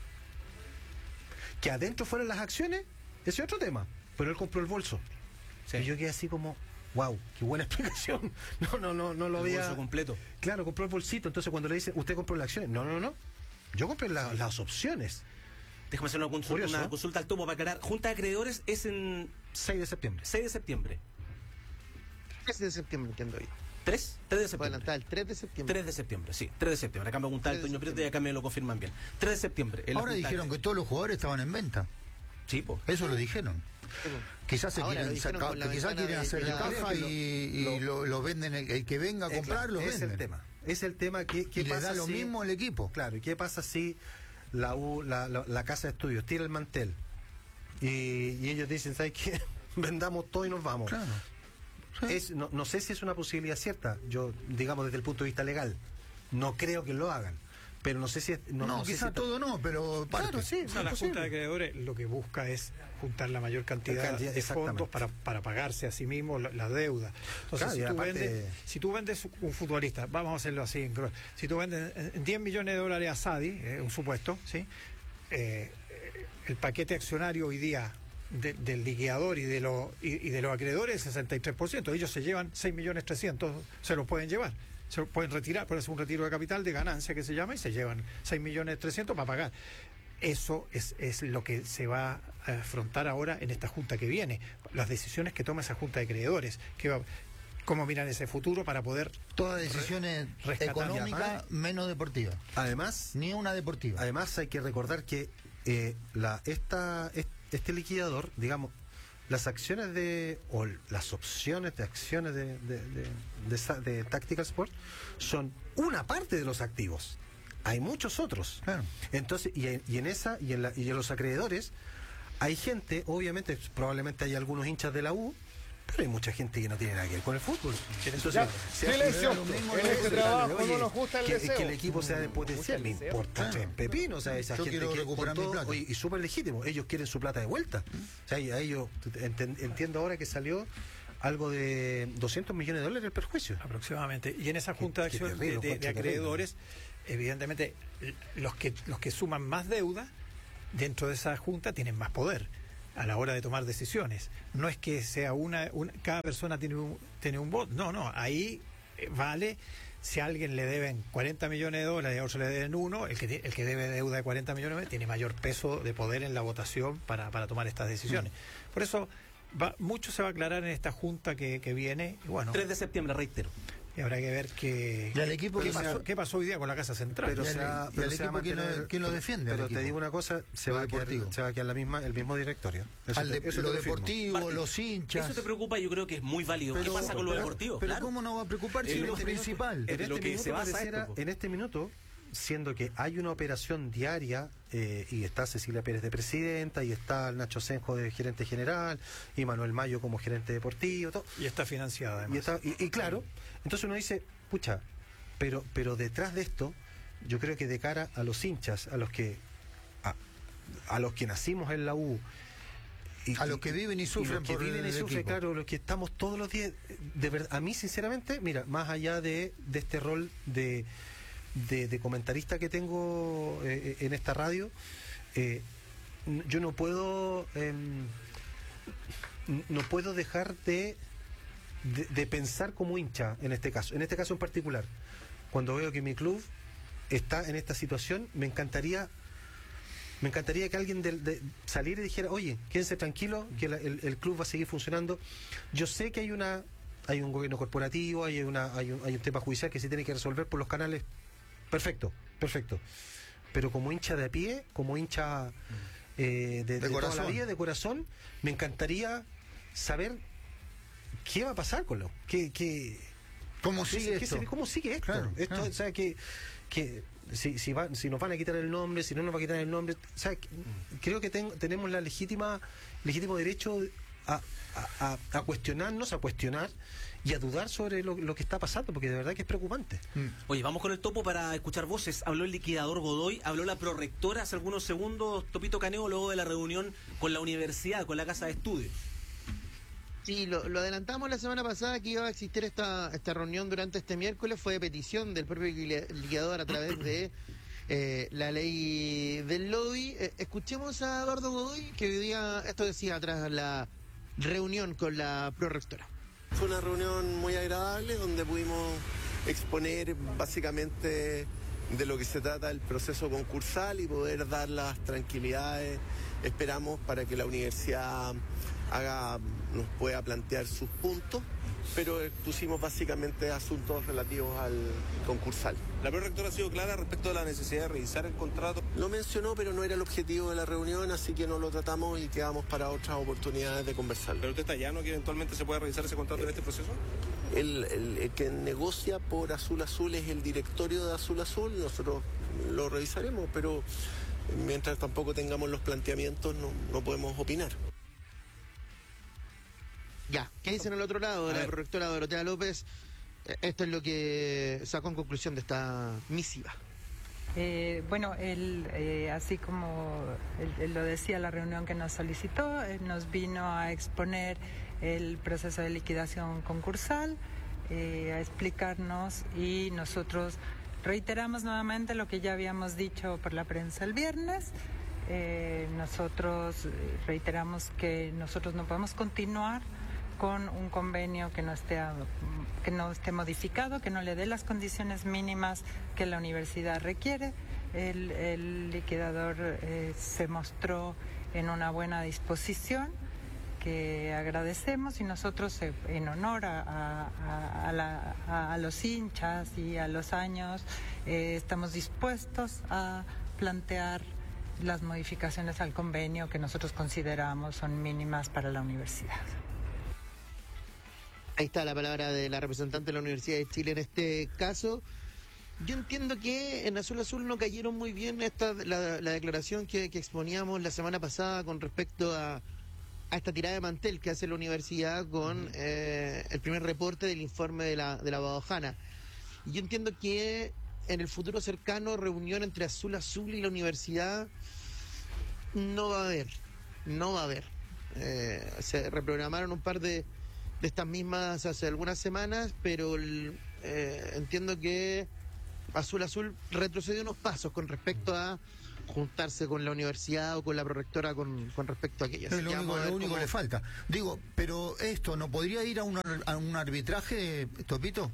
Que adentro fueron las acciones, ese es otro tema, pero él compró el bolso. Sí. Y yo quedé así como, wow, qué buena explicación. No, no, no, no lo el había. Bolso completo. Claro, compró el bolsito. Entonces cuando le dicen, usted compró las acciones, no, no, no. Yo compré la, las opciones. Déjame hacer una consulta, Curioso, una consulta al Topo para aclarar. Junta de Acreedores es en seis de septiembre. seis de septiembre. tres de septiembre entiendo hoy. ¿tres? tres de septiembre. Bueno, el tres de septiembre. tres de septiembre, sí. tres de septiembre. Acá me preguntaba el Toño Prieto y acá me lo confirman bien. tres de septiembre. Ahora dijeron que todos los jugadores estaban en venta. Sí, pues. Eso lo dijeron. Quizás se Ahora, quieren sacar, quizás quieren hacer de caja y, y lo, lo venden, el, el que venga a comprar lo venden. Es el tema. Es el tema que, que y pasa le da lo si, mismo al equipo. Claro, ¿y qué pasa si la, U, la, la, la casa de estudios tira el mantel y, y ellos dicen, ¿sabes qué? Vendamos todo y nos vamos. Claro. Sí. Es, no, no sé si es una posibilidad cierta, yo digamos desde el punto de vista legal, no creo que lo hagan, pero no sé si es, no, no, no quizá si todo no, pero parte. Claro, sí, no, la Junta de Acreedores lo que busca es juntar la mayor cantidad, cantidad de fondos para, para pagarse a sí mismo la, la deuda. Entonces, claro, si, tú aparte... vendes, si tú vendes un futbolista, vamos a hacerlo así, en, si tú vendes diez millones de dólares a Sadi, eh, un supuesto, ¿sí? Eh, el paquete accionario hoy día De, del liquidador y de, lo, y, y de los acreedores el sesenta y tres por ciento. Ellos se llevan seis millones trescientos, se los pueden llevar, se los pueden retirar, puede ser un retiro de capital de ganancia que se llama, y se llevan seis millones trescientos para pagar. Eso es, es lo que se va a afrontar ahora en esta junta que viene, las decisiones que toma esa junta de acreedores, que va, cómo miran ese futuro para poder todas decisiones re económicas menos deportivas. Además, ni una deportiva. Además hay que recordar que eh, la esta, esta este liquidador, digamos, las acciones de, o las opciones de acciones de, de, de, de, de, de Tactical Sport son una parte de los activos. Hay muchos otros. Claro. Entonces, y, y en esa, y en, la, y en los acreedores, hay gente, obviamente, probablemente hay algunos hinchas de la U, pero hay mucha gente que no tiene nada que ver con el fútbol. Entonces, ya, silencio. En este trabajo no nos gusta el que, deseo. Que el equipo sea de potencial, me importa tres pepinos. O sea, esa Yo gente quiero que recuperar mi plata. y, y súper legítimo. Ellos quieren su plata de vuelta. O sea, y a ellos, ent, entiendo ahora que salió algo de doscientos millones de dólares el perjuicio. Aproximadamente. Y en esa junta de acción de, de, de acreedores, evidentemente, los que, los que suman más deuda dentro de esa junta tienen más poder a la hora de tomar decisiones. No es que sea una, una cada persona tiene un, tiene un voto, no, no, ahí vale, si a alguien le deben cuarenta millones de dólares y a otro le deben uno, el que, el que debe deuda de cuarenta millones tiene mayor peso de poder en la votación para, para tomar estas decisiones. Mm. Por eso, va, mucho se va a aclarar en esta junta que, que viene. Y bueno, tres de septiembre, reitero. Y habrá que ver qué, el equipo qué, que pasó, sea, qué pasó hoy día con la Casa Central. Pero, sea, y pero el equipo ¿quién lo, quién lo defiende? Pero te digo una cosa, se va, a quedar, se va a quedar la misma, el mismo directorio. Eso Al de, te, eso lo deportivo, Martín, los hinchas. Eso te preocupa, yo creo que es muy válido. Pero, ¿Qué pasa con lo pero, deportivo? Pero claro. ¿cómo no va a preocupar si es lo principal? En este, lo que minuto se basa esto, en este minuto, siendo que hay una operación diaria eh, y está Cecilia Pérez de presidenta y está Nacho Senjo de gerente general y Manuel Mayo como gerente deportivo, todo. Y está financiada además. Y, está, y, y claro, entonces uno dice, pucha, pero pero detrás de esto, yo creo que de cara a los hinchas, a los que a, a los que nacimos en la U, y, a los que viven y sufren, y los que por viven el y sufren, equipo. Claro, los que estamos todos los días, de verdad, a mí sinceramente, mira, más allá de, de este rol de De, de comentarista que tengo eh, en esta radio, eh, yo no puedo eh, no puedo dejar de, de de pensar como hincha en este caso, en este caso en particular, cuando veo que mi club está en esta situación, me encantaría me encantaría que alguien de, de saliera y dijera, oye, quédense tranquilo, que la, el, el club va a seguir funcionando. Yo sé que hay una hay un gobierno corporativo, hay una hay un, hay un tema judicial que se tiene que resolver por los canales. Perfecto, perfecto. Pero como hincha de a pie, como hincha eh, de, de, de toda la vida, de corazón, me encantaría saber qué va a pasar con lo qué, qué, ¿Cómo sigue qué, esto? Qué, ¿Cómo sigue esto? Claro, esto claro. O sea, que, que si, si, va, si nos van a quitar el nombre, si no nos va a quitar el nombre, o sea, que, creo que ten, tenemos la legítima legítimo derecho a, a, a, a cuestionarnos, a cuestionar y a dudar sobre lo, lo que está pasando, porque de verdad que es preocupante. Mm. Oye, vamos con el topo para escuchar voces. Habló el liquidador Godoy, habló la prorectora hace algunos segundos, Topito Caneo, luego de la reunión con la universidad, con la casa de estudios. Sí, lo, lo adelantamos la semana pasada que iba a existir esta, esta reunión durante este miércoles, fue de petición del propio liquidador a través de eh, la ley del lobby. Eh, escuchemos a Eduardo Godoy, que hoy día, esto decía tras la reunión con la prorectora. Fue una reunión muy agradable donde pudimos exponer básicamente de lo que se trata el proceso concursal y poder dar las tranquilidades, esperamos, para que la universidad haga, nos pueda plantear sus puntos, pero pusimos básicamente asuntos relativos al concursal. ¿La prorectora ha sido clara respecto a la necesidad de revisar el contrato? Lo mencionó, pero no era el objetivo de la reunión, así que no lo tratamos y quedamos para otras oportunidades de conversar. ¿Pero usted está llano que eventualmente se pueda revisar ese contrato en este proceso? El, el, el que negocia por Azul Azul es el directorio de Azul Azul, nosotros lo revisaremos, pero mientras tampoco tengamos los planteamientos no, no podemos opinar. Ya, ¿qué dicen al otro lado de la prorectora Dorotea López? Esto es lo que sacó en conclusión de esta misiva. Eh, bueno, él, eh, así como él, él lo decía en la reunión que nos solicitó, él nos vino a exponer el proceso de liquidación concursal, eh, a explicarnos, y nosotros reiteramos nuevamente lo que ya habíamos dicho por la prensa el viernes. Eh, nosotros reiteramos que nosotros no podemos continuar con un convenio que no esté que no esté modificado, que no le dé las condiciones mínimas que la universidad requiere. El, el liquidador eh, se mostró en una buena disposición, que agradecemos, y nosotros eh, en honor a, a, a, la, a, a los hinchas y a los años eh, estamos dispuestos a plantear las modificaciones al convenio que nosotros consideramos son mínimas para la universidad. Ahí está la palabra de la representante de la Universidad de Chile en este caso. Yo entiendo que en Azul Azul no cayeron muy bien esta la, la declaración que, que exponíamos la semana pasada con respecto a, a esta tirada de mantel que hace la universidad con eh, el primer reporte del informe de la, de la Badojana. Yo entiendo que en el futuro cercano reunión entre Azul Azul y la universidad no va a haber, no va a haber. Eh, se reprogramaron un par de, de estas mismas hace algunas semanas, pero el, eh, entiendo que Azul Azul retrocedió unos pasos con respecto a juntarse con la universidad o con la prorectora con, con respecto a aquello. Es lo único, lo único cómo... que le falta. Digo, pero esto, ¿no podría ir a un, a un arbitraje, Topito?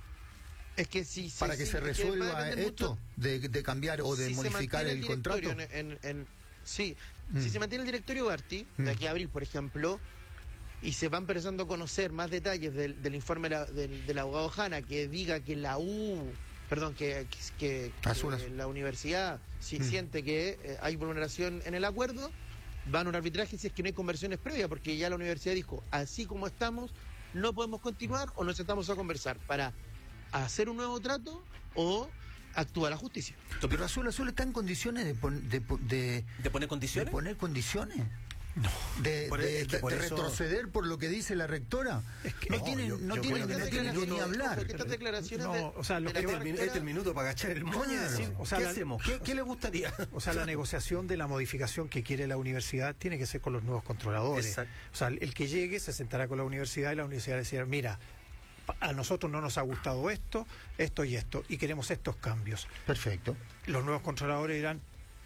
Es que si para sí, que sí, se resuelva que esto mucho, de, de cambiar o de si modificar el, el contrato. En, en, en, sí, mm. si se mantiene el directorio Barty, mm. de aquí a abril, por ejemplo, y se va empezando a conocer más detalles del, del informe de la, del, del abogado Jana, que diga que la U, perdón, que, que, que, azul, que azul. la universidad si mm. siente que eh, hay vulneración en el acuerdo, van a un arbitraje si es que no hay conversiones previas, porque ya la universidad dijo, así como estamos, no podemos continuar o nos sentamos a conversar para hacer un nuevo trato o actúa la justicia. Pero Azul Azul está en condiciones de, pon, de, de, ¿De poner condiciones? ¿De poner condiciones? No. De, por, de, es que de, por de eso... retroceder por lo que dice la rectora. Es que no, no tienen, yo, no yo tienen, no tienen que ni hablar. Estas declaraciones no, de, o sea, lo de que la este, es el, este el minuto para agachar el moño y decir, o sea, ¿qué la, hacemos? ¿Qué, ¿Qué le gustaría? O sea, la negociación de la modificación que quiere la universidad tiene que ser con los nuevos controladores. Exacto. O sea, el que llegue se sentará con la universidad y la universidad le decirá, mira, a nosotros no nos ha gustado esto, esto y esto, y queremos estos cambios. Perfecto. Los nuevos controladores dirán,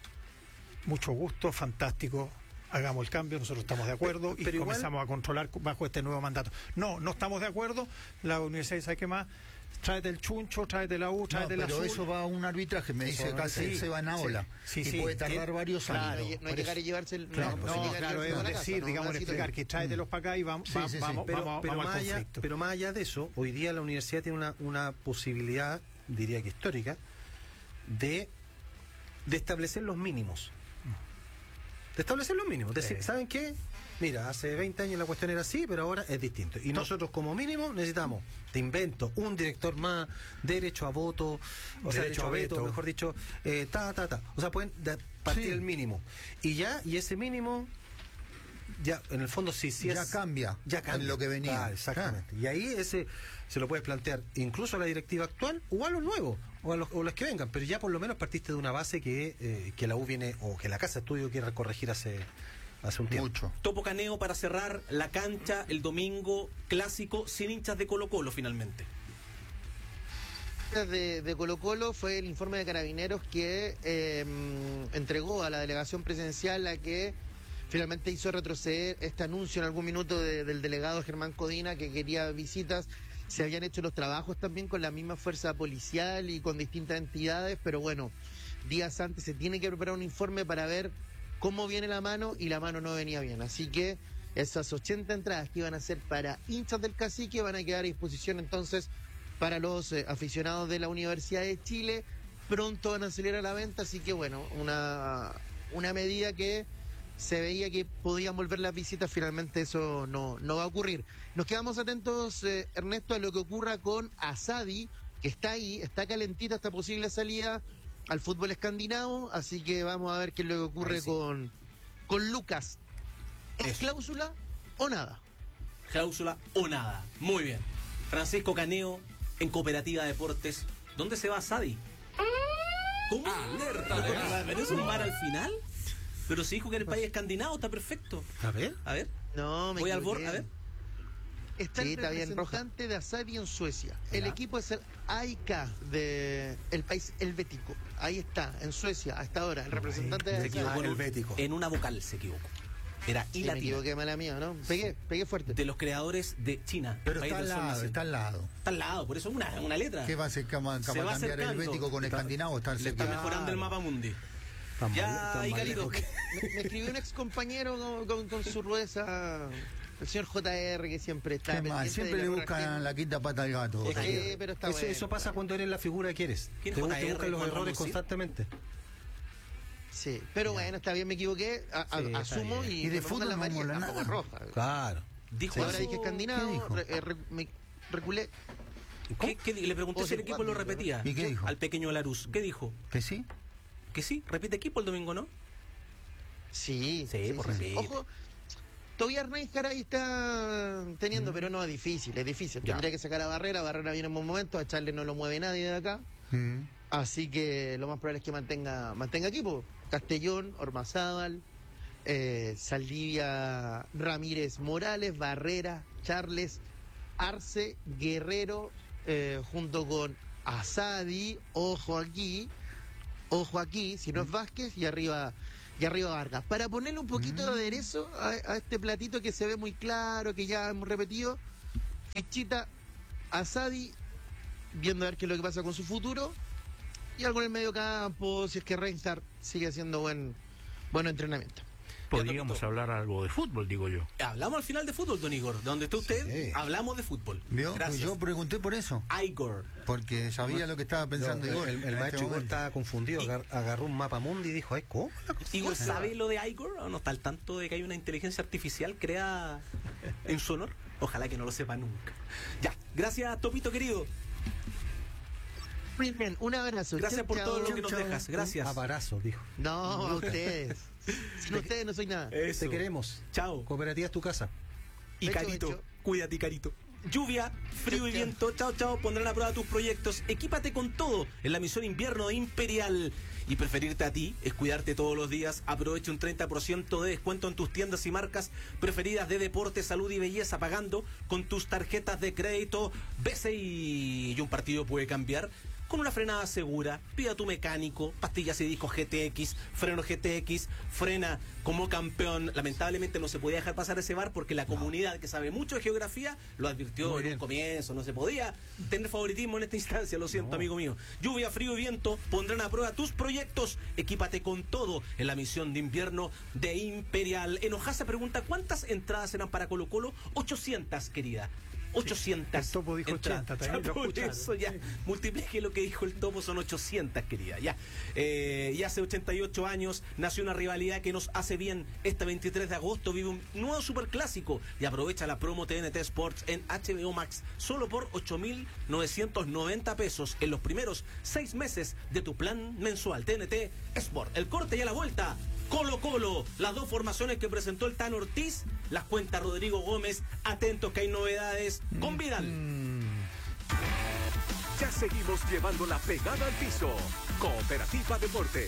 mucho gusto, fantástico, hagamos el cambio, nosotros estamos de acuerdo y pero comenzamos igual... a controlar bajo este nuevo mandato. No, no estamos de acuerdo, la universidad dice, ¿sabe qué más? Tráete el chuncho, tráete la U, tráete no, la azul. Pero eso va a un arbitraje, me dice acá sí, se van a ola. Sí, y sí, puede tardar sí, varios claro, años. No hay que llegar y llevarse el... Claro, no, no, no claro, es decir, casa, digamos, no, explicar que tráetelos para acá y vamos, sí, va, sí, sí. vamos, pero, vamos, pero, vamos más al allá, conflicto. pero más allá de eso, hoy día la universidad tiene una, una posibilidad, diría que histórica, de, de establecer los mínimos. De establecer los mínimos. Es decir, sí. ¿Saben qué? Mira, hace veinte años la cuestión era así, pero ahora es distinto. Y nosotros como mínimo necesitamos, te invento, un director más, derecho a voto, o sea, derecho a veto, veto, mejor dicho, eh, ta, ta, ta. O sea, pueden partir sí. el mínimo. Y ya, y ese mínimo, ya, en el fondo sí, sí ya es... cambia. Ya cambia. En lo que venía. Ah, exactamente. Ah. Y ahí ese se lo puedes plantear incluso a la directiva actual o a los nuevos, o a los, o los que vengan. Pero ya por lo menos partiste de una base que, eh, que la U viene, o que la Casa de Estudio quiere corregir hace... Hace un tiempo. Mucho. Topo Caneo para cerrar la cancha el domingo clásico sin hinchas de Colo Colo finalmente. De, de Colo Colo fue el informe de Carabineros que eh, entregó a la delegación presidencial la que finalmente hizo retroceder este anuncio en algún minuto de, del delegado Germán Codina que quería visitas. Se habían hecho los trabajos también con la misma fuerza policial y con distintas entidades, pero bueno, días antes se tiene que preparar un informe para ver cómo viene la mano, y la mano no venía bien. Así que esas ochenta entradas que iban a ser para hinchas del Cacique van a quedar a disposición entonces para los eh, aficionados de la Universidad de Chile. Pronto van a salir a la venta, así que bueno, una, una medida que se veía que podían volver las visitas, finalmente eso no, no va a ocurrir. Nos quedamos atentos, eh, Ernesto, a lo que ocurra con Asadi, que está ahí, está calentita esta posible salida al fútbol escandinavo, así que vamos a ver qué es lo que ocurre sí. con, con Lucas. ¿Es Eso. cláusula o nada? Cláusula o nada. Muy bien. Francisco Caneo en Cooperativa Deportes. ¿Dónde se va Sadi? ¿Cómo? Alerta de gas. ¿Pero es un bar al final? Pero si dijo que el país escandinavo está perfecto. A ver. A ver. No, me Voy al borde, a ver. Está sí, el representante de Asadi en Suecia. El ya. equipo es el A I K de el país helvético. Ahí está, en Suecia, hasta ahora. El representante Ahí, de se equivocó Asadi. en helvético. En una vocal se equivocó. Era sí, I latina. Me equivoqué, mala mía, ¿no? Pegué, pegué fuerte. De los creadores de China. Pero está al lado, está al lado. Está al lado, por eso es una, una letra. ¿Qué va a hacer cama, cama va cambiar el helvético con está, escandinavo? Está le está mejorando el mapa mundi. Tan ya, ahí Carito. Me, me escribió un ex compañero con, con, con su rueda. El señor J R, que siempre está mal, siempre le buscan la quinta pata al gato. Es que, pero está eso, bueno. eso pasa cuando eres la figura que eres. Te, te buscan los errores constantemente. Sí, pero bueno, está bien, me equivoqué, a, a, Sí, asumo y, Y de fútbol la no amarilla, mola tampoco nada. es roja. Claro. Dijo Ahora eso. dije escandinavo, ¿Qué dijo? re- eh, re- me reculé. ¿Qué, qué di- le pregunté Oh, si el sí, equipo lo ¿cuándo? repetía. ¿Y qué dijo? Al pequeño Larus. ¿Qué dijo? ¿Que sí? Que sí, repite equipo el domingo, ¿no? Sí, Sí, sí, por sí, sí. repite. Ojo, Tobias Reiscar ahí está teniendo, pero no es difícil, es difícil. Ya. Tendría que sacar a Barrera, Barrera viene en buen momento, a Charles no lo mueve nadie de acá. Mm. Así que lo más probable es que mantenga, mantenga equipo. Castellón, Ormazábal, eh, Saldivia, Ramírez Morales, Barrera, Charles, Arce, Guerrero, eh, junto con Asadi, ojo aquí, ojo aquí, si no es Vázquez, y arriba, y arriba Vargas. Para ponerle un poquito de aderezo a, a este platito que se ve muy claro, que ya hemos repetido, fichita Asadi, viendo a ver qué es lo que pasa con su futuro, y algo en el medio campo, si es que Reinstar sigue haciendo buen, buen entrenamiento. Podríamos hablar algo de fútbol, digo yo. Hablamos al final de fútbol, don Igor. Donde está usted, Sí. hablamos de fútbol. ¿Vio? Pues Gracias. yo pregunté por eso. Igor. Porque sabía lo que estaba pensando No, Igor. el, el en este maestro Igor momento. estaba confundido, agar- agarró un mapa mundi y dijo, ay, ¿cómo? la cosa? Igor, ¿sabe lo de Igor? ¿O no está al tanto de que hay una inteligencia artificial creada en su honor? Ojalá que no lo sepa nunca. Ya, gracias, Topito querido. Muy bien, un abrazo. Gracias Chau, por chau. todo lo que nos Chau, chau. dejas. Gracias. Aparazo, dijo. No, a ustedes. Sin ustedes no soy nada. Eso. Te queremos. Chao. Cooperativa es tu casa. Y Hecho, Carito, hecho. cuídate, Carito. Lluvia, frío y Chao, chao. viento, chao, chao, pondrán a prueba tus proyectos. Equípate con todo en la misión invierno de Imperial. Y preferirte a ti es cuidarte todos los días. Aprovecha un treinta por ciento de descuento en tus tiendas y marcas preferidas de deporte, salud y belleza, pagando con tus tarjetas de crédito B C I. Y un partido puede cambiar con una frenada segura. Pida a tu mecánico, pastillas y discos G T X, freno G T X, frena como campeón. Lamentablemente no se podía dejar pasar ese bar porque la comunidad que sabe mucho de geografía lo advirtió Muy en bien. un comienzo. No se podía tener favoritismo en esta instancia, lo siento, No. amigo mío. Lluvia, frío y viento pondrán a prueba tus proyectos. Equípate con todo en la misión de invierno de Imperial. Enojasa pregunta, ¿cuántas entradas eran para Colo Colo? ochocientas, querida. ochocientas. El Topo dijo entradas. ochenta, también Ya, lo por escucharon. eso ya multiplique lo que dijo el Topo, son ochocientas, querida. Ya. Eh, y hace ochenta y ocho años nació una rivalidad que nos hace bien. Este veintitrés de agosto vive un nuevo superclásico y aprovecha la promo T N T Sports en H B O Max solo por ocho mil novecientos noventa pesos en los primeros seis meses de tu plan mensual. T N T Sport. El corte y a la vuelta. Colo Colo, las dos formaciones que presentó el Tan Ortiz, las cuenta Rodrigo Gómez. Atentos que hay novedades con Vidal. Ya seguimos llevando la pegada al piso. Cooperativa Deportes.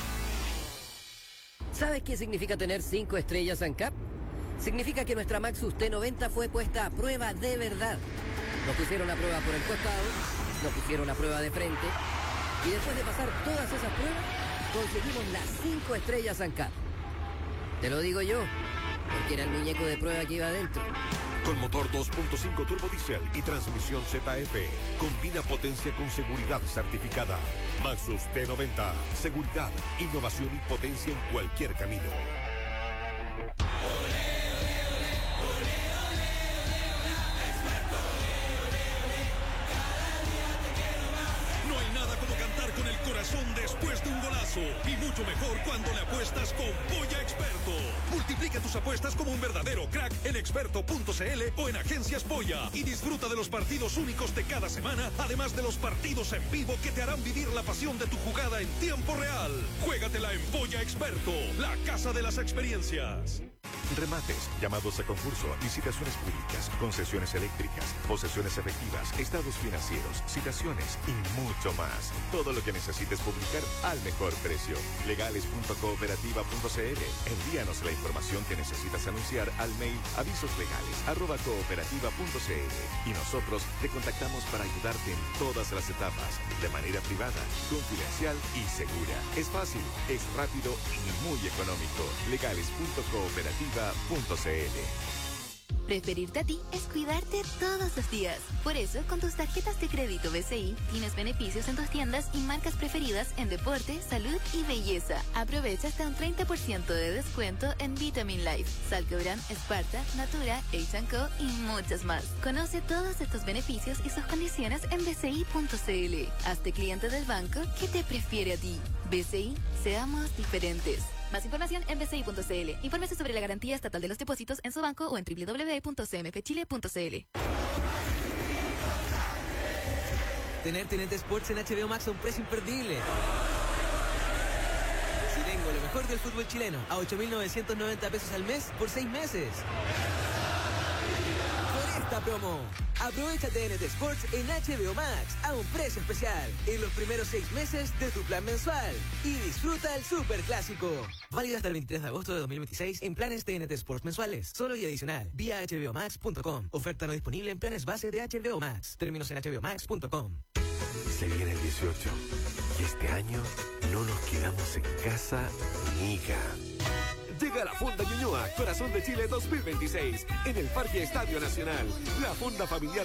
¿Sabes qué significa tener cinco estrellas ANCAP? Significa que nuestra Maxus T noventa fue puesta a prueba de verdad. Nos pusieron a prueba por el costado, nos pusieron a prueba de frente, y después de pasar todas esas pruebas, conseguimos las cinco estrellas ANCAP. Te lo digo yo, porque era el muñeco de prueba que iba adentro. Con motor dos punto cinco turbo diésel y transmisión Z F. Combina potencia con seguridad certificada. Maxus T noventa. Seguridad, innovación y potencia en cualquier camino. No hay nada como cantar con el corazón después de un golazo. Y mucho mejor cuando le apuestas con Polla Experto. Multiplica tus apuestas como un verdadero crack en experto punto c l o en Agencias Polla. Y disfruta de los partidos únicos de cada semana, además de los partidos en vivo que te harán vivir la pasión de tu jugada en tiempo real. Juégatela en Polla Experto, la casa de las experiencias. Remates, llamados a concurso, licitaciones públicas, concesiones eléctricas, posesiones efectivas, estados financieros, citaciones y mucho más. Todo lo que necesites publicar al mejor precio. legales punto cooperativa punto c l. Envíanos la información que necesitas anunciar al mail avisoslegales arroba cooperativa punto c l y nosotros te contactamos para ayudarte en todas las etapas, de manera privada, confidencial y segura. Es fácil, es rápido y muy económico. legales punto cooperativa punto c l. Preferirte a ti es cuidarte todos los días. Por eso, con tus tarjetas de crédito B C I, tienes beneficios en tus tiendas y marcas preferidas en deporte, salud y belleza. Aprovecha hasta un treinta por ciento de descuento en Vitamin Life, Salcobran, Sparta, Natura, H and Co y muchas más. Conoce todos estos beneficios y sus condiciones en b c i punto c l. Hazte cliente del banco que te prefiere a ti. B C I, seamos diferentes. Más información en b c i punto c l. Infórmese sobre la garantía estatal de los depósitos en su banco o en w w w punto c m f chile punto c l. Tener T N T Sports en H B O Max a un precio imperdible. Si tengo lo mejor del fútbol chileno a ocho mil novecientos noventa pesos al mes por seis meses. Por esta promo, aprovecha T N T Sports en H B O Max a un precio especial en los primeros seis meses de tu plan mensual y disfruta el super clásico. Válido hasta el veintitrés de agosto de dos mil veintiséis en planes T N T Sports mensuales, solo y adicional, vía h b o max punto com. Oferta no disponible en planes base de H B O Max. Términos en h b o max punto com. Se viene el dieciocho y este año no nos quedamos en casa, amiga. Llega la Fonda Ñuñoa, Corazón de Chile dos mil veintiséis, en el Parque Estadio Nacional. La fonda familiar